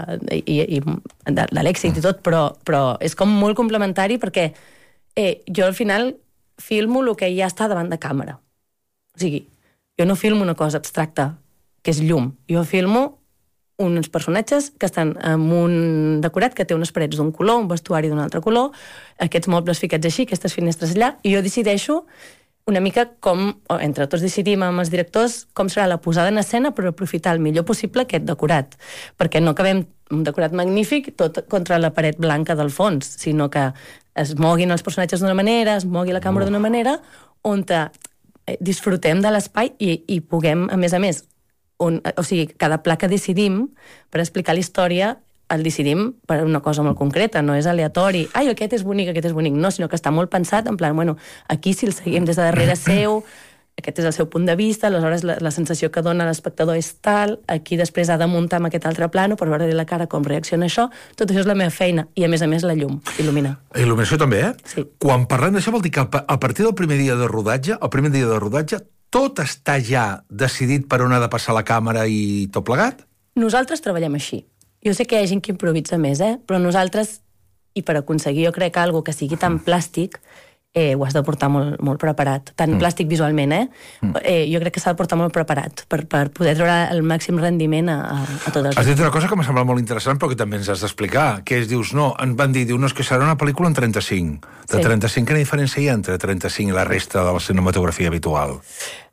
de l'èxit i tot, però és com molt complementari perquè jo al final filmo el que ja està davant de càmera. O sigui, jo no filmo una cosa abstracta, que és llum. Jo filmo uns personatges que estan en un decorat que té unes parets d'un color, un vestuari d'un altre color, aquests mobles ficats així, aquestes finestres allà, i jo decideixo una mica com, entre tots decidim amb els directors, com serà la posada en escena per aprofitar el millor possible aquest decorat. Perquè no acabem un decorat magnífic tot contra la paret blanca del fons, sinó que es moguin els personatges d'una manera, es mogui la càmera d'una manera, on disfrutem de l'espai i puguem, a més, o sigui, cada pla que decidim per explicar la història el decidim per una cosa molt concreta, no és aleatori. Ai, aquest és bonic, no, sinó que està molt pensat, en plan, bueno, aquí si el seguim des de darrere seu, aquest és el seu punt de vista, aleshores la sensació que dona l'espectador és tal, aquí després ha de muntar amb aquest altre plano per veure-li la cara com reacciona això, tot això és la meva feina, i a més la llum, il·lumina. Il·luminació també, Sí. Quan parlem d'això vol dir que a partir del primer dia de rodatge, tot està ja decidit per on ha de passar la càmera i tot plegat? Nosaltres treballem així. Jo sé que hi ha gent que improvisa més, però nosaltres, i per aconseguir, jo crec que algo que sigui tan plàstic, ho has de portar molt, molt preparat. Tan plàstic visualment, jo crec que s'ha de portar molt preparat per poder treure el màxim rendiment a tot el que... Has dit una cosa que m'ha semblat molt interessant, però que també ens has d'explicar, que és, dius, no, ens van dir, no, és que serà una pel·lícula en 35. De 35, quina diferència hi ha entre 35 i la resta de la cinematografia habitual?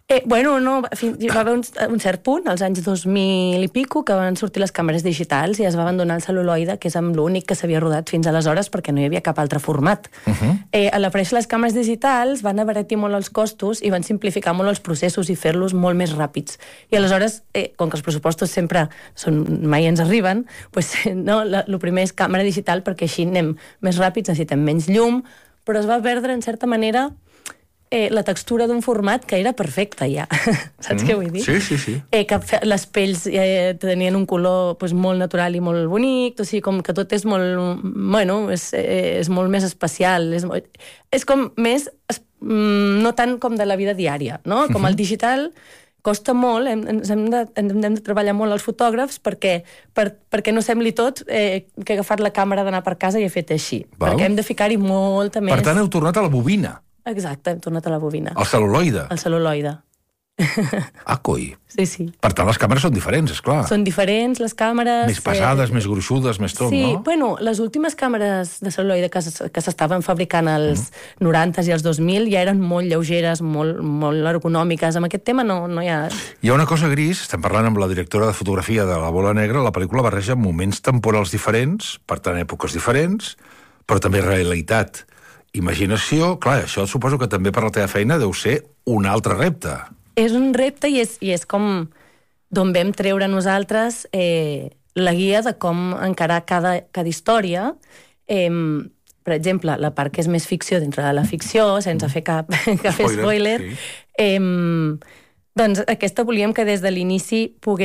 Bueno, no, hi va haver un cert punt, als anys 2000 i pico, que van sortir les càmeres digitals i es va abandonar el cel·luloide, que és amb l'únic que s'havia rodat fins aleshores perquè no hi havia cap altre format. A l'aparèixer les càmeres digitals van abaratir molt els costos i van simplificar molt els processos i fer-los molt més ràpids. I aleshores, com que els pressupostos sempre mai ens arriben, el primer és càmera digital perquè així anem més ràpids, necessitem menys llum, però es va perdre, en certa manera, la textura d'un format que era perfecte ja. Saps què vull dir? Sí. Que les pells tenien un color molt natural i molt bonic, o sigui, com que tot és molt... és molt més especial. És com més... no tant com de la vida diària, no? Com el digital costa molt, hem de treballar molt els fotògrafs perquè no sembli tot que he agafat la càmera d'anar per casa i he fet així. Perquè hem de ficar-hi molta més... Per tant, heu tornat a la bobina. Exacte, hem tornat a la bobina. El cel·luloide. El cel·luloide. Coi. Sí. Per tant, les càmeres són diferents, esclar. Són diferents, les càmeres... Més pesades, més gruixudes, més tot, no? Sí, bueno, les últimes càmeres de cel·luloide que s'estaven fabricant als 90s i als 2000 ja eren molt lleugeres, molt ergonòmiques. Amb aquest tema no hi ha... Hi ha una cosa gris, estem parlant amb la directora de fotografia de La Bola Negra, la pel·lícula barreja moments temporals diferents, per tant, èpoques diferents, però també realitat. Imaginació, clar, això suposo que també per la teva feina deu ser un altre repte. És un repte i és com d'on vam treure nosaltres la guia de com encarar cada història. Per exemple, la part que és més ficció dintre de la ficció, sense fer cap spoiler. Sí. Doncs aquesta volíem que des de l'inici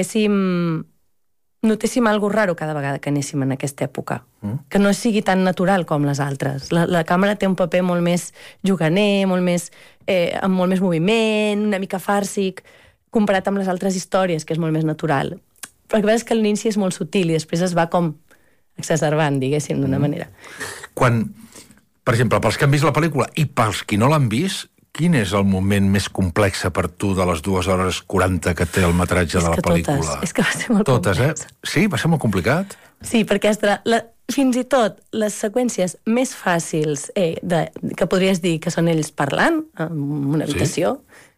notéssim alguna raro cada vegada que anéssim en aquesta època. Que no sigui tan natural com les altres. La càmera té un paper molt més juganer, amb molt més moviment, una mica fàrsic, comparat amb les altres històries, que és molt més natural. Perquè veus que l'inici és molt sutil i després es va com exacerbant, diguéssim, d'una manera. Quan, per exemple, pels que han vist la pel·lícula i pels qui no l'han vist, quin és el moment més complex per tu de les 2 hores 40 que té el metratge de la pel·lícula? És que va ser molt complex. Sí? Va ser molt complicat? Sí, perquè fins i tot les seqüències més fàcils que podries dir que són ells parlant en una habitació,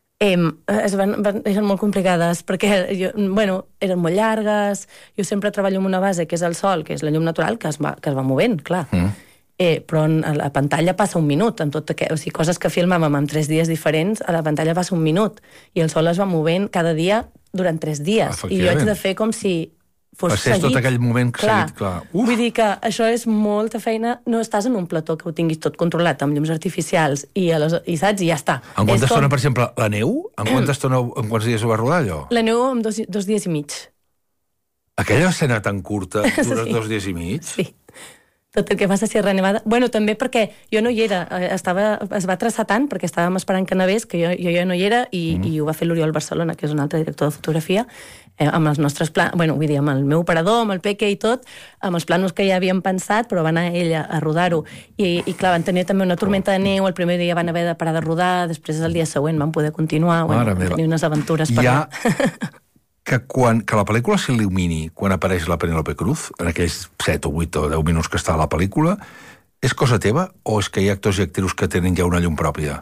eren molt complicades perquè eren molt llargues. Jo sempre treballo amb una base que és el sol, que és la llum natural, que es va movent, clar. Però a la pantalla passa 1 minut, o sigui, coses que filmàvem en 3 dies diferents, a la pantalla passa 1 minut, i el sol es va movent cada dia durant 3 dies, i jo haig de fer com si fos seguit. Passés tot aquell moment seguit, clar. Vull dir que això és molta feina, no estàs en un plató que ho tinguis tot controlat amb llums artificials, i saps, i ja està. En quanta estona, per exemple, la neu? En quants dies ho va rodar, allò? La neu en 2 dies i mig. Aquella escena tan curta dura 2 dies i mig? Sí. Tot el que passa a Sierra Nevada. Bueno, també perquè jo no hi era. Es va traçar tant, perquè estàvem esperant que nevés, que jo ja no hi era, i ho va fer l'Oriol Barcelona, que és un altre director de fotografia, amb els nostres plans, vull dir, amb el meu operador, amb el Peque i tot, amb els planos que ja havíem pensat, però va anar ella a rodar-ho. I clar, van tenir també una tormenta de neu, el primer dia van haver de parar de rodar, després el dia següent van poder continuar, van tenir unes aventures per allà. Que la pel·lícula s'il·lumini quan apareix la Penélope Cruz, en aquells 7 o 8 o 10 minuts que està a la pel·lícula, és cosa teva o és que hi ha actors i actrius que tenen ja una llum pròpia?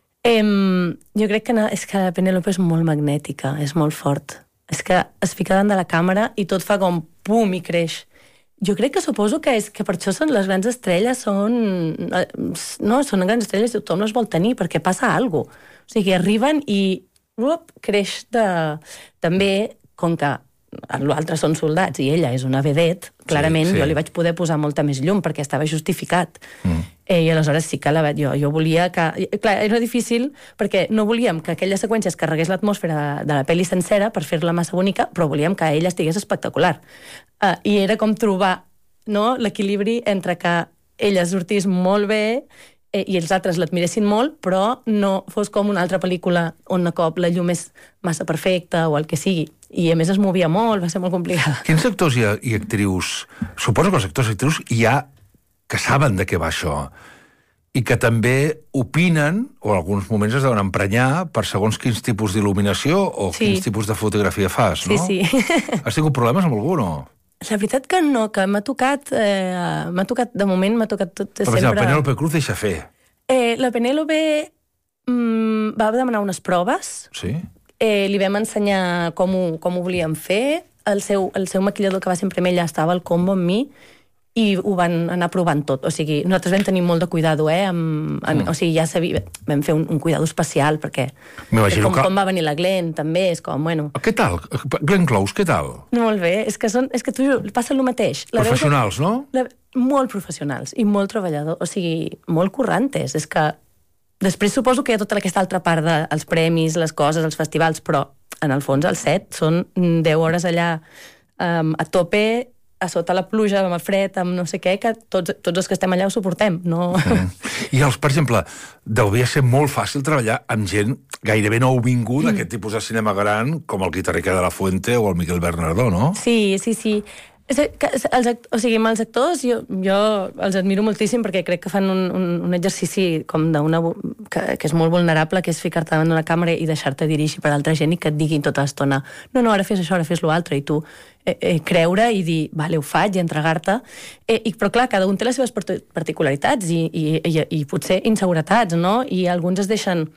Jo crec que és que la Penélope és molt magnètica, és molt fort. És que es fica davant de la càmera i tot fa com pum i creix. Jo crec que suposo que per això les grans estrelles són grans estrelles i tothom les vol tenir, perquè passa alguna cosa. O sigui, arriben i creix també, com que l'altre són soldats i ella és una vedette, clarament jo li vaig poder posar molta més llum perquè estava justificat. I aleshores sí que jo volia que... Clar, era difícil perquè no volíem que aquella seqüència es carregués l'atmosfera de la pel·li sencera per fer-la massa bonica, però volíem que ella estigués espectacular. I era com trobar l'equilibri entre que ella sortís molt bé i els altres l'admiressin molt, però no fos com una altra pel·lícula on de cop la llum és massa perfecta o el que sigui. I a més es movia molt, va ser molt complicada. Quins actors i actrius... Suposo que els actors i actrius hi ha que saben de què va això i que també opinen, o en alguns moments es deuen emprenyar per segons quins tipus d'il·luminació o quins tipus de fotografia fas, no? Sí. Has tingut problemes amb algú, no? La veritat que no, que m'ha tocat, de moment m'ha tocat tot sempre... Però la Penélope Cruz deixa fer. La Penélope va demanar unes proves, li vam ensenyar com ho volíem fer. El seu maquillador, que va sempre amb ella, estava al combo amb mi, i ho van anar provant tot. O sigui, nosaltres vam tenir molt de cuidado, o sigui, ja sabia... Vam fer un cuidado especial, perquè com va venir la Glenn, també, és com, bueno... Què tal? Glenn Close, què tal? Molt bé, és que t'ho juro, passa el mateix. Professionals, no? Molt professionals i molt treballadors, o sigui, molt currantes. És que després suposo que hi ha tota aquesta altra part dels premis, les coses, els festivals, però en el fons el set són 10 hores allà a tope, a sota la pluja, amb el fred, amb no sé què, que tots els que estem allà ho suportem, no? I per exemple, devia ser molt fàcil treballar amb gent gairebé nouvinguda d'aquest tipus de cinema gran, com el Guitarrica de la Fuente o el Miguel Bernardó, no? Sí. O sigui, amb els actors jo els admiro moltíssim perquè crec que fan un exercici com que és molt vulnerable, que és ficar-te davant d'una càmera i deixar-te dirigir per altra gent i que et diguin tota l'estona no, ara fes això, ara fes l'altre, i tu creure i dir, vale, ho faig, i entregar-te. Però clar, cada un té les seves particularitats i potser inseguretats, no? I alguns es deixen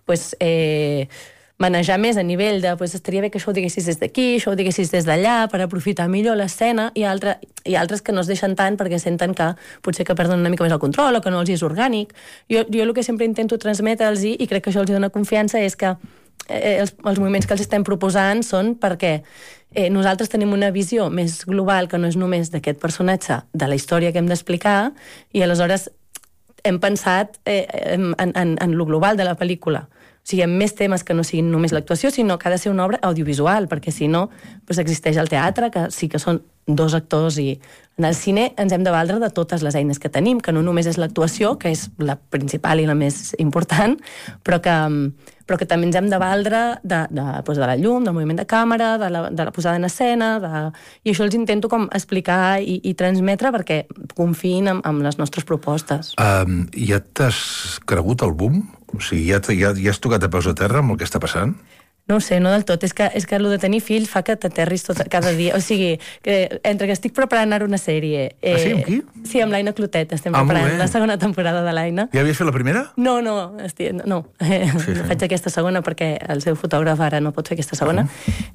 manejar més a nivell de estaria bé que això ho diguessis des d'aquí, això ho diguessis des d'allà, per aprofitar millor l'escena, i altres que no es deixen tant perquè senten que potser que perden una mica més el control o que no els és orgànic. Jo el que sempre intento transmetre'ls, i crec que això els dona confiança, és que els moviments que els estem proposant són perquè nosaltres tenim una visió més global que no és només d'aquest personatge, de la història que hem d'explicar, i aleshores hem pensat en lo global de la pel·lícula. O sigui, amb més temes que no siguin només l'actuació, sinó que ha de ser una obra audiovisual, perquè si no, existeix el teatre, que sí que són 2 actors, i en el cine ens hem de valdre de totes les eines que tenim, que no només és l'actuació, que és la principal i la més important, però que també ens hem de valdre de la llum, del moviment de càmera, de la posada en escena, i això els intento com explicar i transmetre perquè confiïn en les nostres propostes. Ja t'has cregut el boom? O sigui, ja has tocat a peus a terra amb el que està passant? No ho sé, no del tot. És que el de tenir fills fa que t'aterris cada dia. O sigui, entre que estic preparant ara una sèrie... Sí, amb qui? Sí, amb l'Aina Clotet. Estem preparant la segona temporada de l'Aina. Ja havies fet la primera? No. Faig aquesta segona perquè el seu fotògraf ara no pot fer aquesta segona.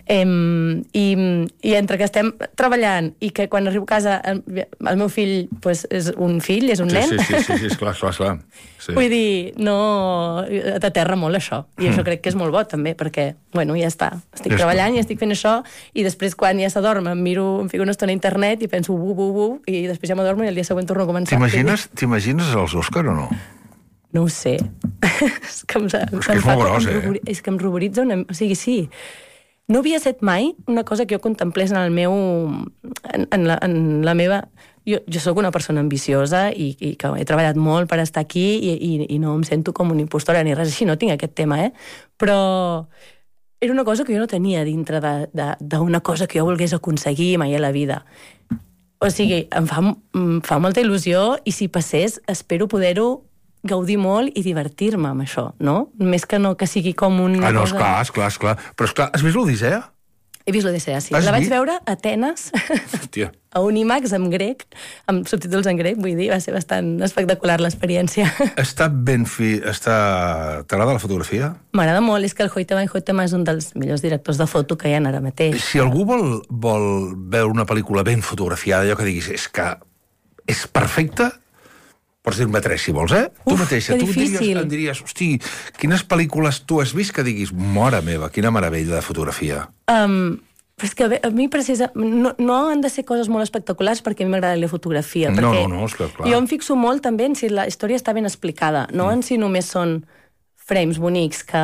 I entre que estem treballant i que quan arribo a casa el meu fill és un fill, és un nen... Sí, esclar. Vull dir, no... T'aterra molt això. I això crec que és molt bo, també, perquè ja està. Estic treballant i estic fent això, i després, quan ja s'adorm, em fico una estona a internet i penso i després ja m'adormo i el dia següent torno a començar. T'imagines els Òscar o no? No ho sé. És que és molt gros, És que em ruboritza una... O sigui, sí. No havia set mai una cosa que jo contemplés en el meu... en la meva... Jo sóc una persona ambiciosa i que he treballat molt per estar aquí i no em sento com una impostora ni res així, no tinc aquest tema, però era una cosa que jo no tenia dintre d'una cosa que jo volgués aconseguir mai a la vida. O sigui, em fa molta il·lusió, i si passés espero poder-ho gaudir molt i divertir-me amb això, no? Més que no que sigui com una cosa... Esclar. Però esclar, has vist l'Odissea? He vist l'Odissea, sí. La vaig veure a Atenes, a un IMAX en grec, amb subtítols en grec, vull dir, va ser bastant espectacular l'experiència. T'agrada la fotografia? M'agrada molt, és que el Hoyte van Hoytema és un dels millors directors de foto que hi ha ara mateix. Si algú vol veure una pel·lícula ben fotografiada, allò que diguis, és que és perfecta, pots dir-me 3 si vols, tu mateixa. Tu em diries, hosti, quines pel·lícules tu has vist que diguis, mare meva, quina meravella de fotografia. Però és que a mi no han de ser coses molt espectaculars perquè a mi m'agrada la fotografia. No, és clar. Jo em fixo molt també en si la història està ben explicada, no en si només són frames bonics que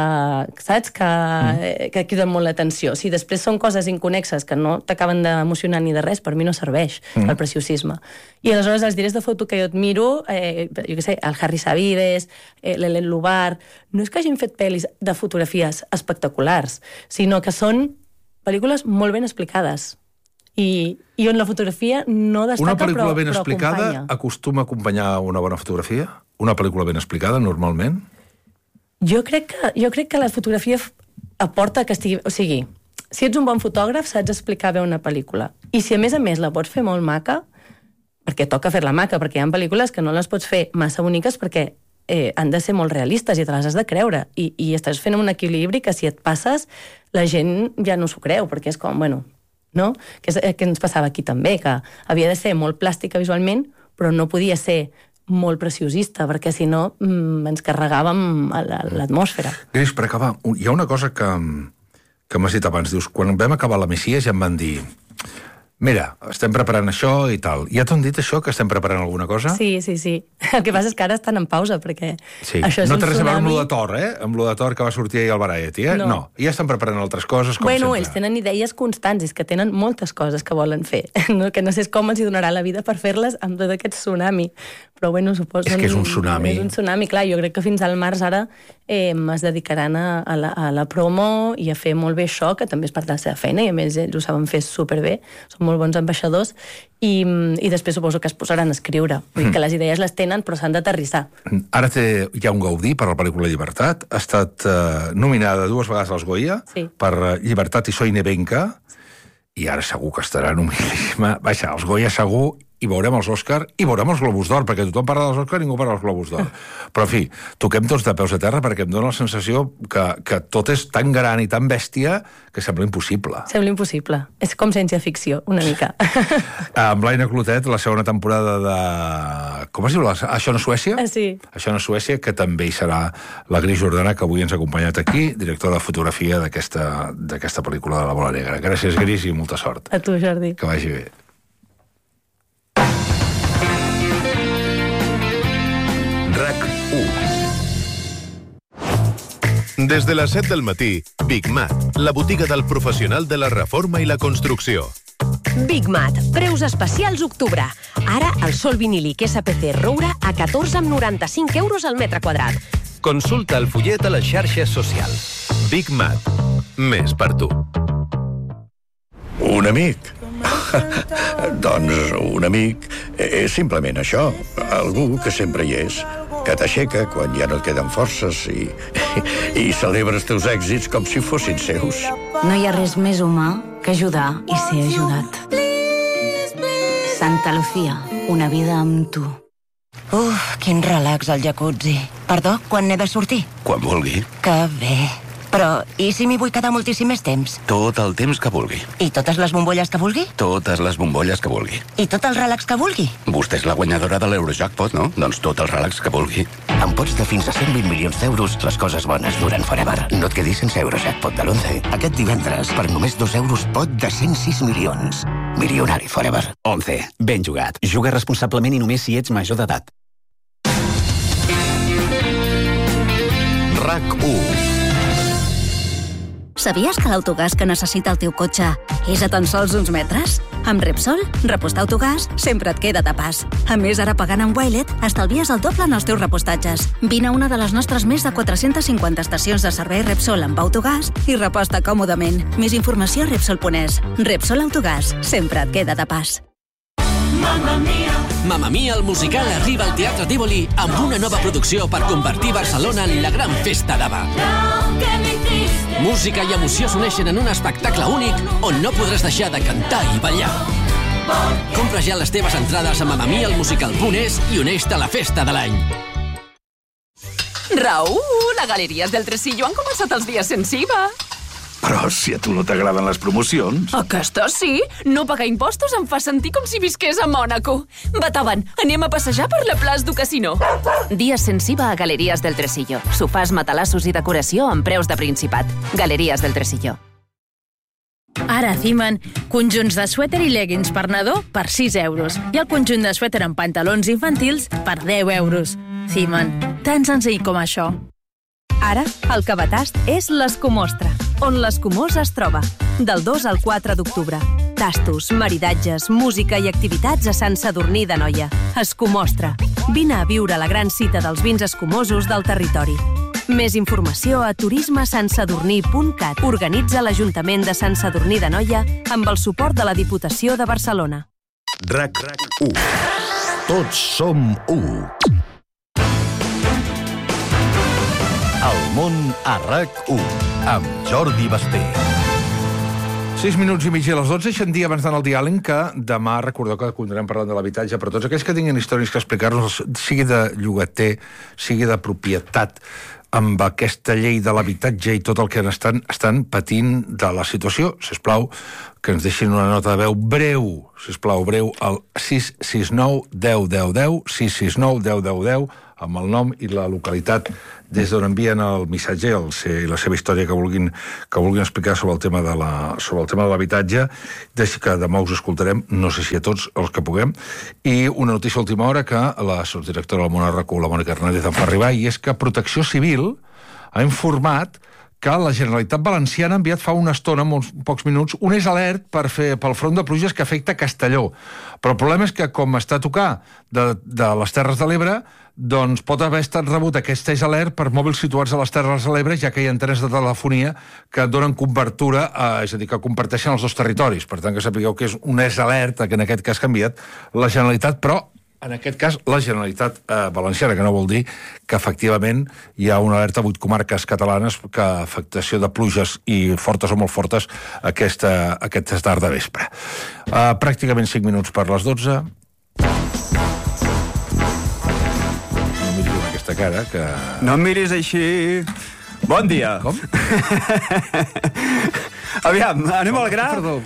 criden molt l'atenció. Si després són coses inconexes que no t'acaben d'emocionar ni de res, per mi no serveix el preciosisme. I aleshores els directors de foto que jo admiro, jo què sé, el Harry Savides, l'Hélène Loubard, no és que hagin fet pel·lis de fotografies espectaculars, sinó que són pel·lícules molt ben explicades. I on la fotografia no destaca, una pel·lícula ben però explicada acompanya. Acostuma a acompanyar una bona fotografia? Una pel·lícula ben explicada, normalment? Jo crec que la fotografia aporta que estigui... O sigui, si ets un bon fotògraf, saps explicar bé una pel·lícula. I si a més la pots fer molt maca, perquè toca fer-la maca, perquè hi ha pel·lícules que no les pots fer massa boniques perquè no t'acaben d'emocionar ni de res, per mi no serveix. El preciosisme. I on la fotografia no destaca, però acompanya. Jo crec que la fotografia aporta que estigui... O sigui, si ets un bon fotògraf, saps explicar bé una pel·lícula. I si a més la pots fer molt maca, perquè toca fer-la maca, perquè hi ha pel·lícules que no les pots fer massa boniques perquè han de ser molt realistes i te les has de creure. I estàs fent un equilibri que si et passes, la gent ja no s'ho creu, perquè és com, bueno, no? Que ens passava aquí també, que havia de ser molt plàstica visualment, però no podia ser molt preciosista, perquè si no ens carregàvem l'atmosfera. Gris, per acabar, hi ha una cosa que m'has dit abans. Dius, quan vam acabar la Messia ja em van dir... Mira, estem preparant això i tal. Ja t'han dit això, que estem preparant alguna cosa? Sí. El que passa és que ara estan en pausa, perquè sí. Això és no un té res a veure amb tsunami. lo de Thor, amb lo de Thor que va sortir ahir al Variety, No, ja estan preparant altres coses, com bueno, sempre. ells tenen idees constants, és que tenen moltes coses que volen fer, que no sé com els hi donarà la vida per fer-les amb tot aquest tsunami. Però bueno, suposo... És que és un tsunami. És un tsunami, clar. Jo crec que fins al març ara es dedicaran a la promo i a fer molt bé això, que també és part de la seva feina, i a més ells ho saben fer superbé, són molt bons ambaixadors, i després suposo que es posaran a escriure. Vull dir que les idees les tenen, però s'han d'aterrissar. Ara hi ha un Gaudí per la pel·lícula Llibertat, ha estat nominada 2 vegades als Goya per Llibertat i Soy Nevenka, i ara segur que estarà nominadíssima. Vaja, els Goya segur, i veurem els Òscar, i veurem els Globus d'Or, perquè tothom parla dels Òscar i ningú parla dels Globus d'Or. Però, en fi, toquem tots de peus a terra perquè em dóna la sensació que tot és tan gran i tan bèstia que sembla impossible. Sembla impossible. És com ciència-ficció, una mica. Amb l'Aina Clotet, la segona temporada de... Com es diu? Això no és Suècia? Sí. Això no és Suècia, que també hi serà la Gris Jordana, que avui ens ha acompanyat aquí, directora de fotografia d'aquesta pel·lícula de la Bola Negra. Gràcies, Gris, i molta sort. A tu, Jordi. Que vagi bé. Des de les 7 del matí, Big Mat, la botiga del professional de la reforma i la construcció. Big Mat, preus especials octubre. Ara el sol vinílic SPC Roure a 14,95 euros al metre quadrat. Consulta el fullet a les xarxes socials. Big Mat, més per tu. Un amic? Doncs un amic és simplement això. Algú que sempre hi és, que t'aixeca quan ja no et queden forces i celebra els teus èxits com si fossin seus. No hi ha res més humà que ajudar i ser ajudat. Santa Lucía, una vida amb tu. Quin relax al jacuzzi. Perdó, quan n'he de sortir? Quan vulgui. Que bé. Però, i si m'hi vull quedar moltíssim més temps? Tot el temps que vulgui. I totes les bombolles que vulgui? Totes les bombolles que vulgui. I tot el relax que vulgui? Vostè és la guanyadora de l'Eurojackpot, no? Doncs tot el relax que vulgui. Amb pots de fins a 120 milions d'euros, les coses bones duren forever. No et quedis sense Eurojackpot de l'11. Aquest divendres, per només 2 euros, pot de 106 milions. Milionari forever. 11. Ben jugat. Juga responsablement i només si ets major d'edat. RAC1. Sabies que l'autogàs que necessita el teu cotxe és a tan sols uns metres? Amb Repsol, repostar autogàs sempre et queda de pas. A més, ara pagant amb Wilet, estalvies el doble en els teus repostatges. Vine a una de les nostres més de 450 estacions de servei Repsol amb autogàs i reposta còmodament. Més informació a Repsol.es. Repsol Autogàs, sempre et queda de pas. Mamma Mia! Mamma Mia, el musical, arriba al Teatre Tívoli amb una nova producció per convertir Barcelona en la gran festa d'Ava. Música i emoció s'uneixen en un espectacle únic on no podràs deixar de cantar i ballar. Compra ja les teves entrades a mamamialmusical.es i uneix-te a la festa de l'any. Raúl, a Galeries del Tresillo han començat els dies sense IVA. Però si a tu no t'agraden les promocions... Aquesta sí! No pagar impostos em fa sentir com si visqués a Mònaco. Bataven, anem a passejar per la plaça du Casino. Dies sense IVA a Galeries del Tresillo. Sofàs, matalassos i decoració amb preus de Principat. Galeries del Tresillo. Ara a Ziman, conjunts de suèter i leggings per nadó per 6 euros i el conjunt de suèter amb pantalons infantils per 10 euros. Ziman, tan senzill com això. Ara, el Cabatast és l'Escumostra, on l'Escumós es troba. Del 2 al 4 d'octubre. Tastos, maridatges, música i activitats a Sant Sadurní d'Anoia. Escumostra. Vine a viure la gran cita dels vins escumosos del territori. Més informació a turismesantsadurní.cat. Organitza l'Ajuntament de Sant Sadurní d'Anoia amb el suport de la Diputació de Barcelona. RAC1. Tots som 1. El món a RAC1, amb Jordi Basté. 6 minuts i mig a les 12, i dia abans d'anar al diàleg, que demà recordeu que continuarem parlant de l'habitatge, però tots aquells que tinguin històries que explicar-nos, sigui de llogater, sigui de propietat, amb aquesta llei de l'habitatge i tot el que estan patint de la situació, sisplau, que ens deixin una nota de veu breu, sisplau, breu, al 669 10 10 10, 669 10 10 10, amb el nom i la localitat des d'on envien el missatge i la seva història que vulguin explicar sobre el tema de l'habitatge. Deixi que demà us escoltarem, no sé si a tots els que puguem. I una notícia a última hora que la sotsdirectora del Món RQ, la Mònica Hernández, em fa arribar, i és que Protecció Civil ha informat que la Generalitat Valenciana ha enviat fa una estona, pocs minuts, un alert pel front de pluges que afecta Castelló. Però el problema és que, com està a tocar de les Terres de l'Ebre, doncs pot haver estat rebut aquest alert per mòbils situats a les Terres de l'Ebre, ja que hi ha antenes de telefonia que donen cobertura, és a dir, que comparteixen els dos territoris. Per tant, que sapigueu que és un alert, que en aquest cas ha enviat la Generalitat, però en aquest cas la Generalitat Valenciana, que no vol dir que efectivament hi ha una alerta a 8 comarques catalanes que afectació de pluges i fortes o molt fortes aquest tard de vespre. Pràcticament 5 minuts per les 12. No miris amb aquesta cara que... No em miris així. Bon dia. Com? Aviam, anem al gra. Perdó.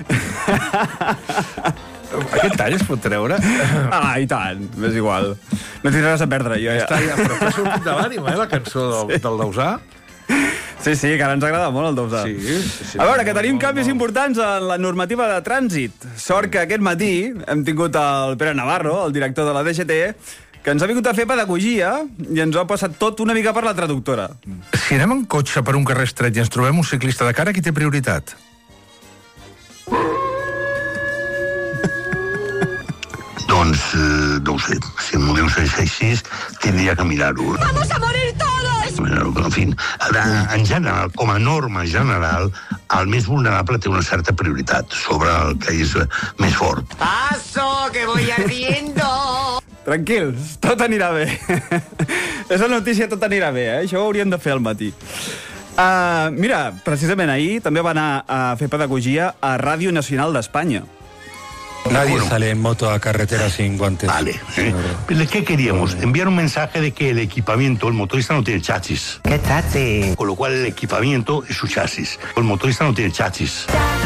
Aquest tall es pot treure? I tant, m'és igual. No tindrà res a perdre, jo ja. Però t'ha sortit de l'ànima, la cançó del Dausà? Sí, que ara ens agrada molt el Dausà. Sí. A veure, que tenim canvis importants en la normativa de trànsit. Sort que aquest matí hem tingut el Pere Navarro, el director de la DGT, que ens ha vingut a fer pedagogia i ens ho ha passat tot una mica per la traductora. Si anem en cotxe per un carrer estret i ens trobem un ciclista de cara, qui té prioritat? Doncs, no ho sé, si m'ho dius així, tindria que mirar-ho. ¡Vamos a morir todos! En fi, en general, com a norma general, el més vulnerable té una certa prioritat sobre el que és més fort. ¡Paso, que voy ardiendo! Tranquils, tot anirà bé. És la notícia, tot anirà bé, Això ho hauríem de fer al matí. Mira, precisament ahir també va anar a fer pedagogia a Ràdio Nacional d'Espanya. Nadie sale en moto a carretera sin guantes. Vale. ¿Qué queríamos? Enviar un mensaje de que el equipamiento, el motorista no tiene chasis. ¿Qué chasis? Con lo cual el equipamiento es su chasis. El motorista no tiene chasis.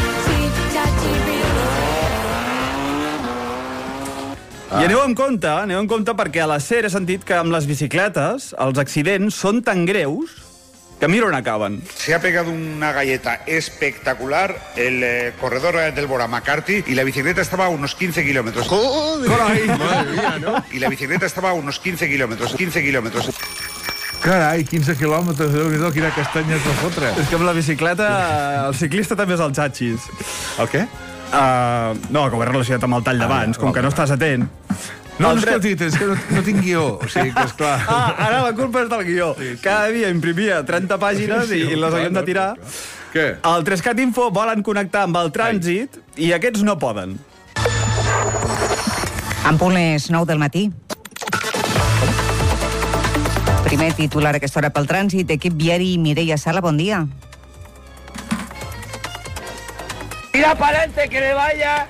I aneu en compte perquè a la SER he sentit que amb les bicicletes els accidents són tan greus que mira on acaben. Se ha pegado una galleta espectacular el corredor del Bora McCarthy y la bicicleta estaba a unos 15 kilómetros. Carai, madre mía, ¿no? Y la bicicleta estaba a unos 15 kilómetros. Carai, 15 quilòmetres, Déu-n'hi-do, quina castanya es va fotre. És que amb la bicicleta el ciclista també és el xatxis. El què? No, que ho he relacionat amb el tall d'abans, com que no estàs atent. No, escolti, és que no tinc guió, o sigui que esclar... Ara la culpa és del guió. Cada dia imprimia 30 pàgines i les havíem de tirar. Què? El 3CAT Info volen connectar amb el trànsit i aquests no poden. En punt les 9 del matí. Primer titular a aquesta hora pel trànsit, equip viari Mireia Sala, bon dia. ¡Tira para adelante, que le vaya!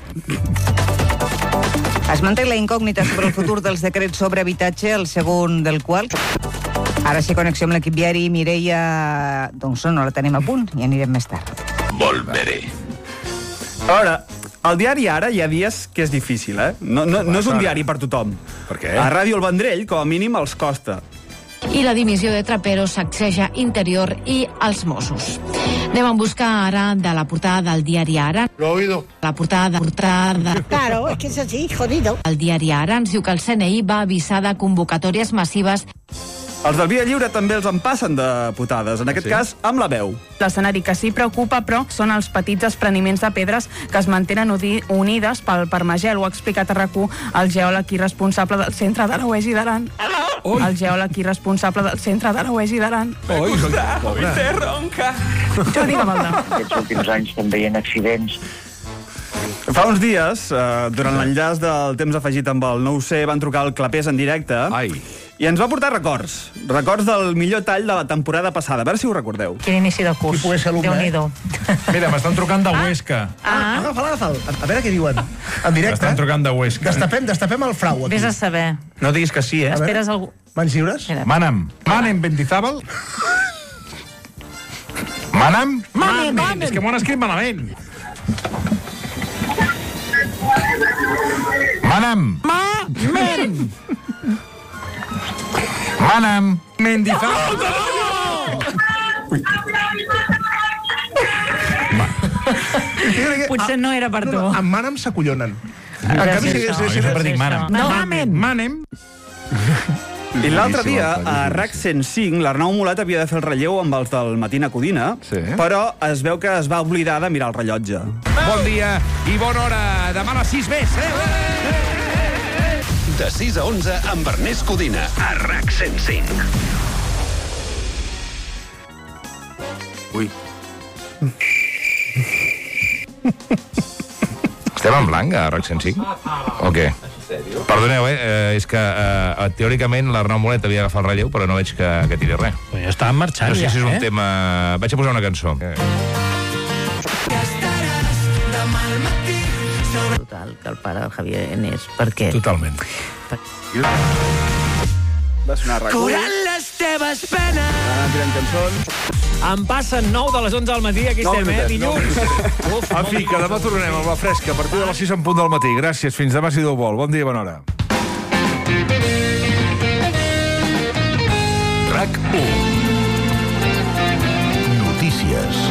Es manté la incògnita sobre el futur dels decrets sobre habitatge, el segon del qual... Ara sí, connexió amb l'equip viari Mireia... Doncs no la tenim a punt i anirem més tard. Volveré. A veure, el diari Ara hi ha dies que és difícil, No és un diari per tothom. Per què? A Ràdio El Vendrell, com a mínim, els costa. I la dimissió de Trapero sacseja Interior i els Mossos. Anem a buscar ara de la portada del diari Ara. Lo he oído. La portada... Claro, es que es así, jodido. El diari Ara ens diu que el CNI va avisar de convocatòries massives. Els del Via Lliure també els en passen de putades, en aquest cas amb la veu. L'escenari que sí preocupa, però, són els petits despreniments de pedres que es mantenen unides pel Permagel. Ho ha explicat a RAC1 el geòleg i responsable del Centre d'Arauès i d'Aran. El geòleg i responsable del Centre d'Arauès i d'Aran. Te ronca. Jordi Gavaldà. Aquests últims anys també hi ha accidents. Fa uns dies, durant l'enllaç del temps afegit amb el 9C, van trucar al Clapés en directe I ens va portar records. Records del millor tall de la temporada passada. A veure si ho recordeu. Quin inici de curs. Qui pogués ser alumne, Déu-n'hi-do. Mira, m'estan trucant de Huesca. Agafa'l. A veure què diuen. En directe. M'estan trucant de Huesca. Destapem el frau, aquí. Vés a saber. No diguis que sí, eh? Esperes algú... Mans lliures? Manem Mendizábal? Manem? És que m'ho han escrit malament. Manem Mendizábal. Potser no era per tu. En Manem s'acollonen. Jo sempre dic Manem. I l'altre dia, a RAC 105, l'Arnau Molat havia de fer el relleu amb els del Matina Codina, però es veu que es va oblidar de mirar el rellotge. Bon dia i bona hora. Demà a les 6 més. De 6 a 11 amb Ernest Codina, a RAC 105. Ui. Estem en blanc, a RAC 105? O què? Perdoneu, és que teòricament l'Arnau Molet havia d'agafar el relleu, però no veig que tiri res. Ja estàvem marxant, no sé si és un tema... Vaig a posar una cançó. Total, que el pare del Javier Enes. Per què? Totalment. Va sonar RAC 1. Curant les teves penes. Ara tirem cançons. En passen 9 de les 11 del matí, aquí estem, dilluns. En fi, que demà tornarem amb la fresca a partir de les 6 en punt del matí. Gràcies, fins demà si Déu vol. Bon dia i bona hora. RAC 1. Notícies.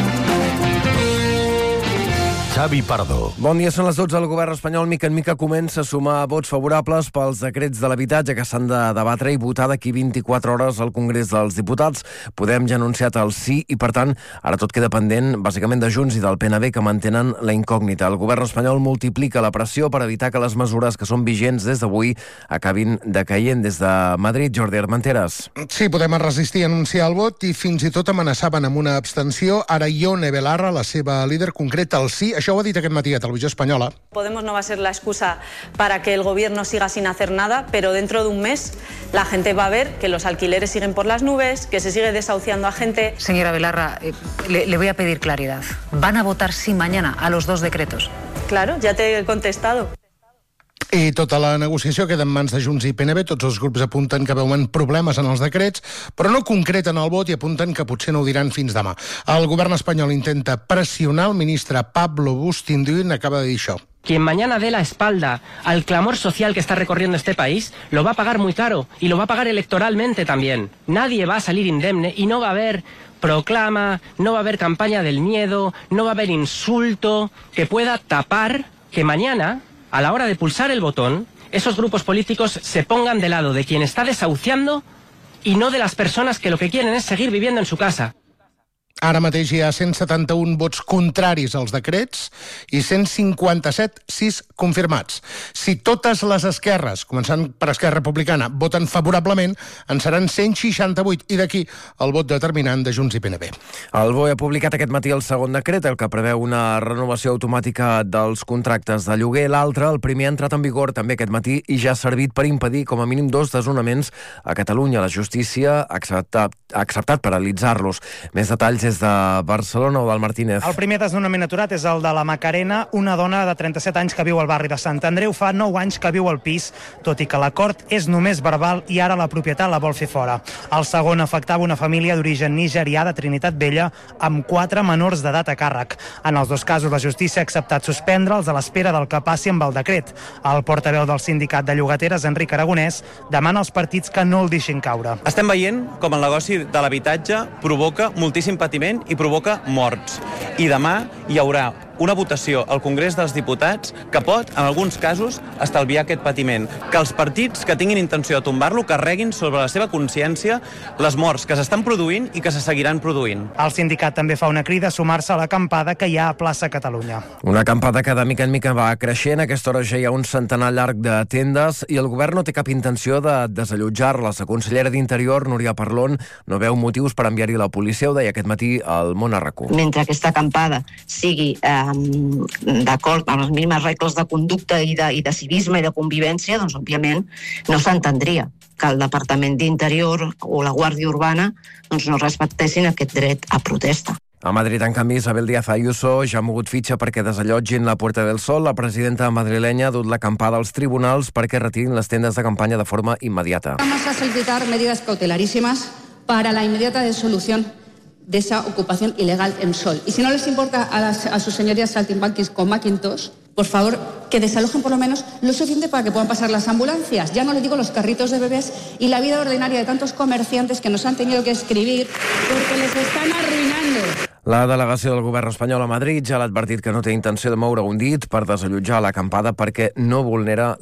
Xavi Pardo. Bon dia, són les 12. El govern espanyol mica en mica comença a sumar vots favorables pels decrets de l'habitatge que s'han de debatre i votar d'aquí 24 hores al Congrés dels Diputats. Podem ja ha anunciat el sí i, per tant, ara tot queda pendent bàsicament de Junts i del PNB, que mantenen la incògnita. El govern espanyol multiplica la pressió per evitar que les mesures que són vigents des d'avui acabin decaient. Des de Madrid, Jordi Armenteres. Sí, Podem es resistir a anunciar el vot i fins i tot amenaçaven amb una abstenció. Ara Ione Belarra, la seva líder, concreta el sí. Això ho ha dit aquest matí a Televisió Espanyola. Podemos no va a ser la excusa para que el gobierno siga sin hacer nada, pero dentro de un mes la gente va a ver que los alquileres siguen por las nubes, que se sigue desahuciando a gente. Señora Belarra, le voy a pedir claridad. ¿Van a votar sí mañana a los dos decretos? Claro, ya te he contestado. I tota la negociació queda en mans de Junts i PNB. Tots els grups apunten que veuen problemes en els decrets, però no concreten el vot i apunten que potser no ho diran fins demà. El govern espanyol intenta pressionar el ministre Pablo Bustinduin, acaba de dir això. Quien mañana dé la espalda al clamor social que está recorriendo este país, lo va a pagar muy caro y lo va a pagar electoralmente también. Nadie va a salir indemne y no va a haber proclama, no va a haber campaña del miedo, no va a haber insulto que pueda tapar que mañana, a la hora de pulsar el botón, esos grupos políticos se pongan del lado de quien está desahuciando y no de las personas que lo que quieren es seguir viviendo en su casa. Ara mateix hi ha 171 vots contraris als decrets i 157 confirmats. Si totes les esquerres, començant per Esquerra Republicana, voten favorablement, en seran 168, i d'aquí el vot determinant de Junts i PNB. El BOE ha publicat aquest matí el segon decret, el que preveu una renovació automàtica dels contractes de lloguer. L'altre, el primer, ha entrat en vigor també aquest matí i ja ha servit per impedir com a mínim 2 desnonaments a Catalunya. La justícia ha acceptat paralitzar-los. Més detalls des de Barcelona o del Martínez. El primer desnonament aturat és el de la Macarena, una dona de 37 anys que viu al barri de Sant Andreu. Fa 9 anys que viu al pis, tot i que l'acord és només verbal i ara la propietat la vol fer fora. El segon afectava una família d'origen nigerià de Trinitat Vella amb 4 menors d'edat a càrrec. En els 2 casos la justícia ha acceptat suspendre'ls a l'espera del que passi amb el decret. El portaveu del sindicat de llogateres, Enric Aragonès, demana als partits que no el deixin caure. Estem veient com el negoci de l'habitatge provoca moltíssim patiment i provoca morts. I demà hi haurà una votació al Congrés dels Diputats que pot, en alguns casos, estalviar aquest patiment. Que els partits que tinguin intenció de tombar-lo carreguin sobre la seva consciència les morts que s'estan produint i que se seguiran produint. El sindicat també fa una crida a sumar-se a l'acampada que hi ha a plaça Catalunya. Una acampada que de mica en mica va creixent. A aquesta hora ja hi ha un centenar llarg de tendes i el govern no té cap intenció de desallotjar-les. La consellera d'Interior, Núria Parlon, no veu motius per enviar-hi la policia. Ho deia aquest matí al Món a RAC1. Mentre aquesta acampada sigui d'acord amb les mínimes regles de conducta i de civisme i de convivència, doncs, òbviament, no s'entendria que el Departament d'Interior o la Guàrdia Urbana doncs, no respectessin aquest dret a protesta. A Madrid, en canvi, Isabel Díaz Ayuso ja ha mogut fitxa perquè desallotgin la Puerta del Sol. La presidenta madrilenya ha dut l'acampada als tribunals perquè retirin les tendes de campanya de forma immediata. Vamos a solicitar medidas cautelarísimas para la inmediata disolución de esa ocupación ilegal en Sol. Y si no les importa a sus señorías saltimbanquis con Macintosh, por favor, que desalojen por lo menos lo suficiente para que puedan pasar las ambulancias. Ya no le digo los carritos de bebés y la vida ordinaria de tantos comerciantes que nos han tenido que escribir porque les están arruinando. La delegació del govern espanyol a Madrid ja l'ha advertit que no té intenció de moure un dit per desallotjar l'acampada perquè no vulnera